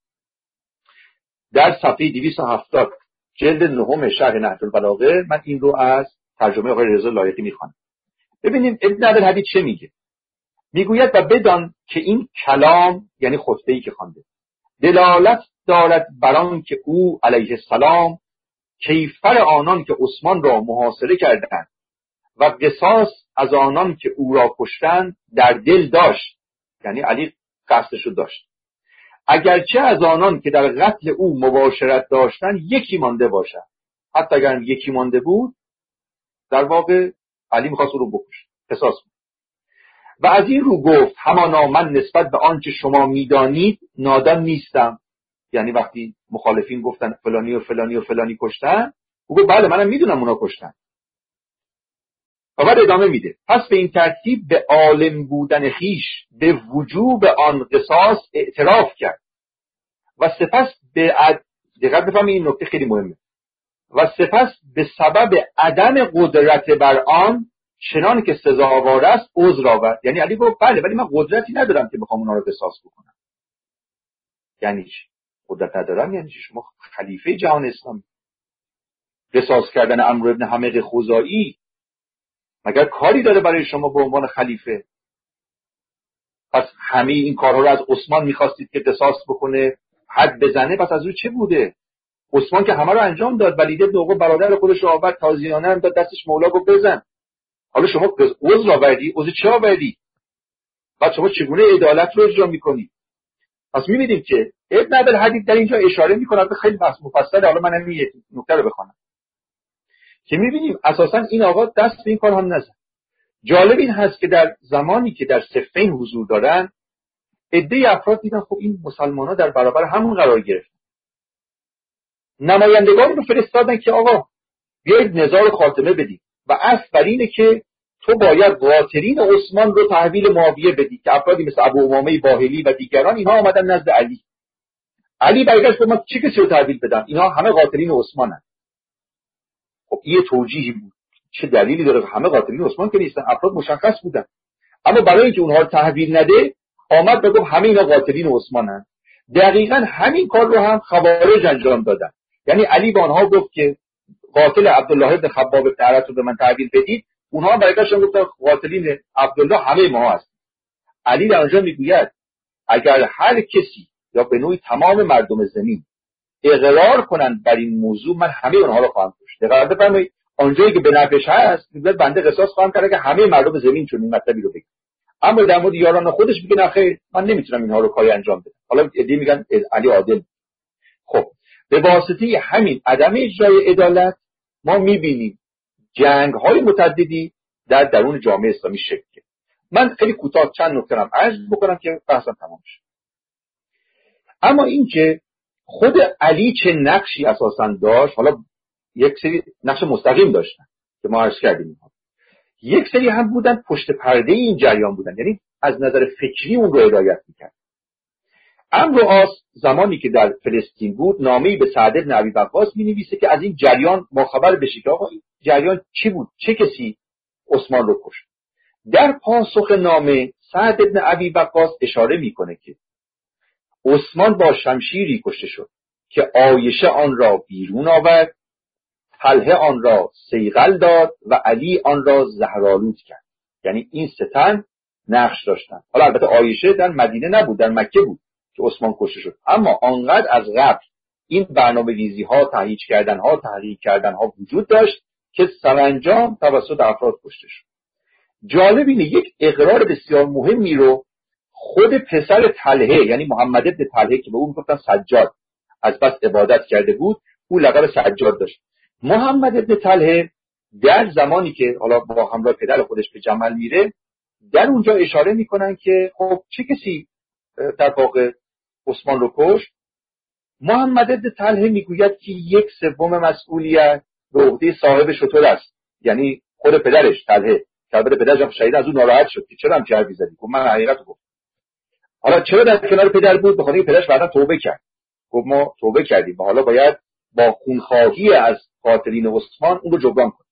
در صفحه 270 جلد 9 شرح نهج البلاغه. من این رو از ترجمه آقای رضا لایقی می‌خوانم. ببینیم ابن ابوالحدیث چه میگه. میگوید و بدان که این کلام، یعنی خطبه‌ای که خوانده، دلالت دارد بر آن که او علیه السلام کیفر آنان که عثمان را محاصره کردند و قصاص از آنان که او را کشتند در دل داشت، یعنی علی قصدش رو داشت، اگرچه از آنان که در قتل او مباشرت داشتند یکی مانده باشد. حتی اگر یکی مانده بود در واقع علی میخواست او رو بکشه، قصاص بود. و از این رو گفت همانا من نسبت به آنچه شما میدانید نادان نیستم. یعنی وقتی مخالفین گفتن فلانی و فلانی و فلانی کشتن، او گفت بله منم میدونم اونا کشتن. و بعد ادامه میده پس به این ترتیب به عالم بودن خیش به وجوب آن قصاص اعتراف کرد و سپس دقت بفهمید این نکته خیلی مهمه، و سپس به سبب عدم قدرت بر آن چنان که سزاوار است عذر آورد. یعنی علی گفت بله ولی من قدرتی ندارم که بخوام اونا رو قصاص بکنم. یعنی چی؟ قدرت ندارم یعنی چی؟ شما خلیفه جهان اسلامی، قصاص کردن عمرو بن حمیق خزاعی مگر کاری داره برای شما به عنوان خلیفه؟ پس همه این کارها رو از عثمان میخواستید که قصاص بکنه، حد بزنه، پس از او چه بوده؟ عثمان که همه رو انجام داد. ولید بن عقبه برادر خودش رو آورد تازیانه هم داد دستش، مولا گفت بزن. حالا شما عذر آوردی، عذر چه آوردی؟ بعد شما چگونه عدالت رو اجرا میکنی؟ پس میبینیم که ابن عبدالحدید در اینجا اشاره میکنه به خیلی بحث مفصله. حالا من همین یک نکته رو بخونم که میبینیم اساسا این آقا دست به این کار هم نزد. جالب این هست که در زمانی که در صفین حضور دارن، عده افراد دیدن خب این مسلمان‌ها در برابر همون قرار گرفتن، نمایندگان رو فرستادن که آقا بیایید نزاع خاتمه بدید و اصل بر اینه که تو باید قاطرین عثمان رو تحویل معاویه بدی، که افرادی مثل ابو امامه باهلی و دیگران اینها آمدن نزد علی. علی برگشت گفت من چه کسی رو تحویل بدم؟ اینها همه قاطرین عثمانن. خب این توجیهی بود. چه دلیلی داره؟ همه قاطرین عثمان که نیستن، افراد مشخص بودن. اما برای اینکه اونها رو تحویل نده آمد و گفت همه اینا قاطرین عثمانن. دقیقاً همین کار رو هم خوارج انجام دادن. یعنی علی به آنها گفت که قاتل عبدالله بن خباب بن ارت رو به من تحویل بدید، اونها برگشتن گفتن قاتلین عبدالله همه ما هست. علی در آنجا میگوید اگر هر کسی یا به نوعی تمام مردم زمین اقرار کنند بر این موضوع، من همه اونها رو خواهم کشت. دقت بفرمایید آنجایی که به نفعش هست میگه بنده قصاص خواهم کرد که همه مردم زمین چون این مطلبی رو بگن. اما در مورد یاران خودش میگه نه خیر من نمیتونم اینها رو کاری انجام بدم. حالا ایده میگن علی عادل. خب به واسطه همین عدم اجرای عدالت ما میبینیم جنگ‌های متعددی در درون جامعه اسلامی شکل گرفت. من خیلی کوتاه چند نکته رو عرض بکنم که بحثم تمام شه. اما این که خود علی چه نقشی اساساً داشت، حالا یک سری نقش مستقیم داشتن که ما عرض کردیم، یک سری هم بودن پشت پرده این جریان بودن، یعنی از نظر فکری اون رو هدایت میکرد. عمرو عاص زمانی که در فلسطین بود نامه‌ای به سعد بن ابی وقاص می‌نویسه که از این جریان باخبر بشه که آقا این جریان چی بود، چه کسی عثمان رو کشت. در پاسخ نامه سعد بن ابی وقاص اشاره میکنه که عثمان با شمشیری کشته شد که عایشه آن را بیرون آورد، طلحه آن را صیقل داد و علی آن را زهرآلود کرد. یعنی این سه تن نقش داشتن. حالا البته عایشه در مدینه نبود، در مکه بود که عثمان کشته شد، اما آنقدر از قبل این برنامه‌ریزی ها، تهییج کردن ها، تحریک کردن ها وجود داشت که سرانجام توسط افراد کشته شد. جالب اینه یک اقرار بسیار مهمی رو خود پسر طلحه، یعنی محمد ابن طلحه که به اون میگفتن سجاد، از بس عبادت کرده بود او لقب سجاد داشت. محمد ابن طلحه در زمانی که حالا با همراه پدر خودش به جمل میره، در اونجا اشاره میکنن که خب چه کسی در واقع عثمان رو کشت. محمد ابن طلحه میگوید که 1/3 مسئولیت به عهده صاحب شتر است، یعنی خود پدرش طلحه، که البته پدرش هم شهید، از اون ناراحت شد که چرا هم چه حرفی زدی. گفت من حقیقت رو گفتم. حالا چرا در کنار پدر بود؟ به خاطر اینکه پدرش بعدا توبه کرد. گفت ما توبه کردیم و حالا باید با خونخواهی از قاتلین عثمان اون رو جبران کنیم.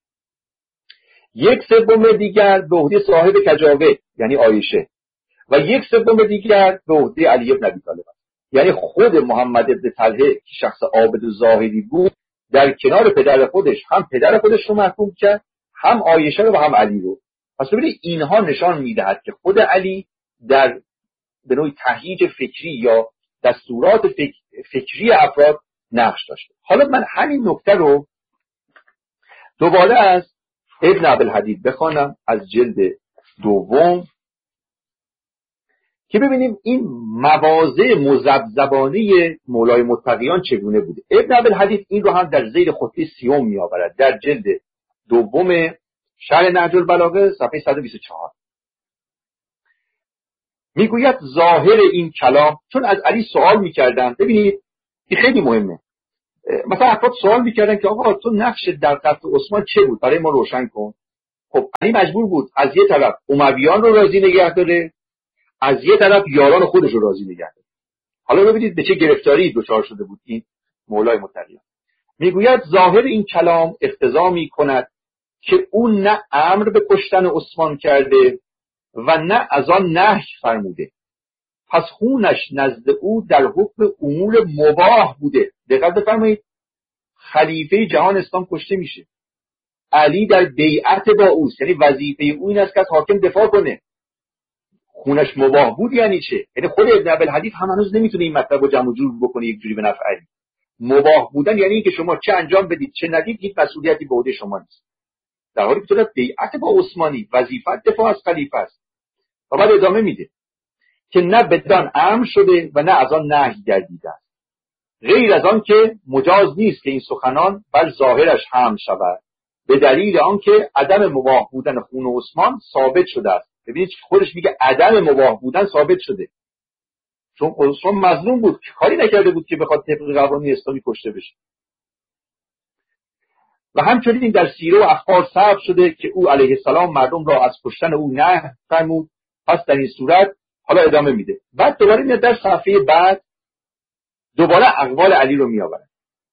1/3 دیگر به عهده صاحب کجاوه یعنی عایشه و 1/3 دیگر به عهده علی بن ابی طالب. یعنی خود محمد ابن طلحه که شخص عابد و زاهدی بود در کنار پدر خودش هم پدر خودش رو محکوم کرد، هم عایشه رو و هم علی رو. پس ببینید اینها نشان میدهد که خود علی در به نوعی تهییج فکری یا دستورات فکری افراد نقش داشته. حالا من همین نکته رو دوباره از ابن عبدالحدید بخوانم از جلد 2 که ببینیم این مواضع مذبذبانه مولای متقیان چگونه بوده. ابن ابوالحدیث این رو هم در ذیل خطبه 30 میآورد در جلد 2 شرح نهج البلاغه صفحه 124. میگوید ظاهر این کلام، چون از علی سوال میکردن، ببینید این خیلی مهمه، مثلا افراد سوال میکردن که آقا تو نقش در قتل عثمان چه بود، برای ما روشن کن. خب علی مجبور بود از یه طرف امویان رو راضی نگه داره، از یه طرف یاران خودش رو راضی نگه داره. حالا ببینید به چه گرفتاری دچار شده بود این مولای متقیان. میگوید ظاهر این کلام اقتضا میکند که اون نه امر به کشتن عثمان کرده و نه از آن نهی فرموده، پس خونش نزد او در حکم امور مباح بوده. دقت بفرمایید، خلیفه جهان اسلام کشته میشه، علی در بیعت با اوست، یعنی وظیفه او این است که از حاکم دفاع کنه. خونش مباح بود یعنی چه؟ یعنی خود ابن ابوالحدیث هم هنوز نمیتونه این مطلب رو جمع و جور بکنه یک جوری به نفع علی. مباح بودن یعنی اینکه شما چه انجام بدید چه ندید هیچ مسئولیتی به عهده شما نیست، در حالی که تو در بیعت با عثمانی، وظیفت دفاع از خلیفه است. و بعد ادامه میده که نه بدان امر شده و نه از آن نهی گردیده است، غیر از آن که مجاز نیست که این سخنان بر ظاهرش حمل شود، به دلیل آنکه عدم مباح بودن خون عثمان ثابت شده است. ببینید خودش میگه عدم مباح بودن ثابت شده، چون عثمان مظلوم بود، کاری نکرده بود که بخواد طبق قوانین اسلامی کشته بشه. و همچنین در سیره و اخبار ثبت شده که او علیه السلام مردم را از کشتن او نهی فرمود. پس در این صورت حالا ادامه میده، بعد دوباره میاد در صفحه بعد دوباره اقوال علی رو میآورد،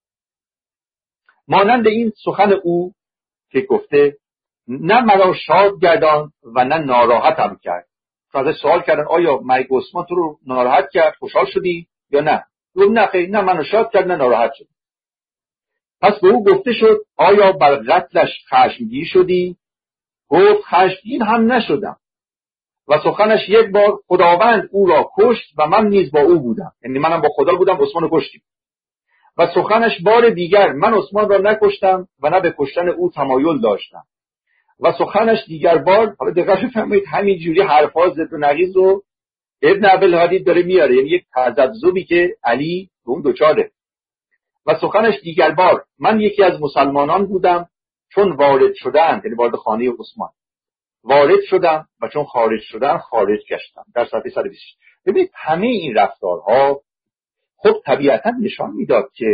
مانند این سخن او که گفته نه مرا شاد گردان و نه ناراحتم کرد. ازش سوال کردن آیا مرگ عثمان تو رو ناراحت کرد، خوشحال شدی یا نه؟ گفت نه خیر، نه منو شاد کرد نه ناراحت شد. پس به او گفته شد آیا بر قتلش خشمگین شدی؟ گفت خشمگین هم نشدم و سخنش یک بار خداوند او را کشت و من نیز با او بودم، یعنی منم با خدا بودم عثمان رو کشتیم. و سخنش بار دیگر من عثمان را نکشتم و نه به کشتن او تمایل داشتم. و سخنش دیگر بار، حالا دقت بفرمایید همین جوری حرفا ضد و نقیض رو ابن ابوالحدیث داره میاره، یعنی یک تذبذبی که علی به اون دوچاره. و سخنش دیگر بار من یکی از مسلمانان بودم چون وارد شدن، یعنی وارد خانه عثمان وارد شدم و چون خارج شدن خارج گشتم، در صفحه 126. ببینید همه این رفتارها خب طبیعتا نشان میداد که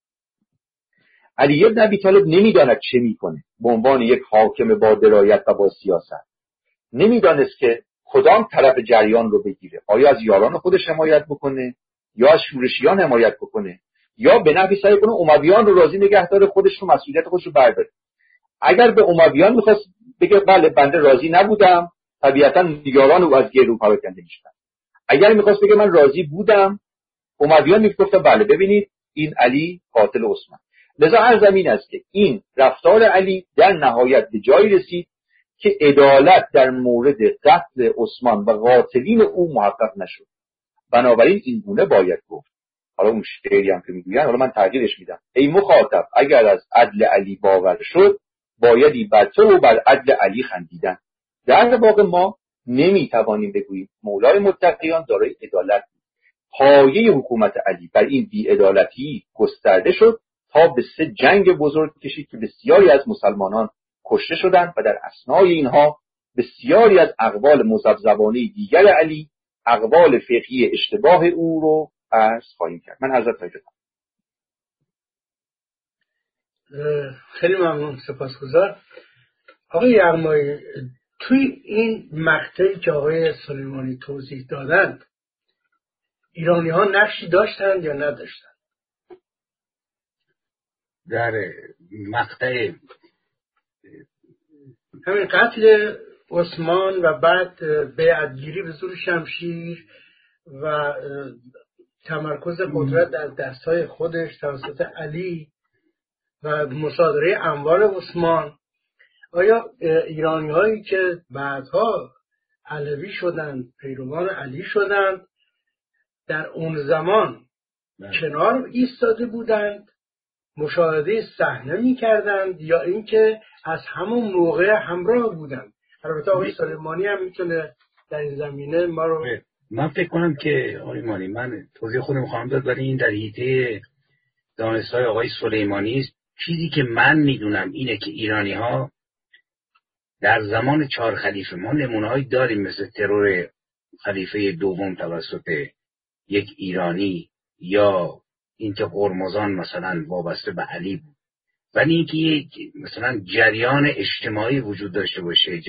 علی بن ابی طالب نمیداند چه میکنه به عنوان یک حاکم با درایت و با سیاست. نمیدانست که کدام طرف جریان رو بگیره، آیا از یاران خودش حمایت بکنه یا از شورشیان حمایت بکنه، یا به نحوی سعی کنه امویان رو راضی نگه داره، خودش رو مسئولیت خودش رو برداره. اگر به امویان میخواست بگه بله بنده راضی نبودم، طبیعتا یاران او از گردو پراکنده میشدن. اگر میخواست بگه من راضی بودم، امویان میگفتن بله ببینید این علی قاتل عثمان. لذا هر زمین است که این رفتار علی در نهایت به جایی رسید که عدالت در مورد قتل عثمان و قاتلین او محقق نشد. بنابراین این گونه باید گفت. حالا اون شعری هم که میگوین، حالا من تغییرش میدم: ای مخاطب اگر از عدل علی باور شد، بایدی بر تو و بر عدل علی خندیدن. در واقع ما نمیتوانیم بگوییم مولای متقیان دارای عدالت بود. پایه حکومت علی بر این بی‌عدالتی گسترده شد تا به 3 جنگ بزرگ کشید که بسیاری از مسلمانان کشته شدند و در اثنای اینها بسیاری از اقوال مذبذبانه دیگر علی، اقوال فقهی اشتباه او رو عرض خواهیم کرد. من حضرت راجع خیلی ممنون، سپاسگزار. آقای یغمایی، توی این مقطعی که آقای سلیمانی توضیح دادند، ایرانی ها نقشی داشتند یا نداشتند؟ در مقطع همین قتل عثمان و بعد بیعتگیری به زور شمشیر و تمرکز قدرت در دستهای خودش توسط علی و مصادره اموال عثمان، آیا ایرانی هایی که بعدها علوی شدند، پیروان علی شدند، در اون زمان کنار ایستاده بودند، مشاهده صحنه می‌کردند، یا اینکه از همون موقع همراه بودند؟ البته آقای سلیمانی هم میتونه در این زمینه ما رو من فکر کنم که آقای مانی، من توضیح خودم خواهم داد، ولی این در حیطه دانش‌های آقای سلیمانی است. چیزی که من میدونم اینه که ایرانی ها در زمان 4 خلیفه، ما نمونه‌هایی داریم مثل ترور خلیفه دوم توسط یک ایرانی، یا اینکه هرمزان مثلا وابسته به علی بود، ولی اینکه یک مثلا جریان اجتماعی وجود داشته باشه،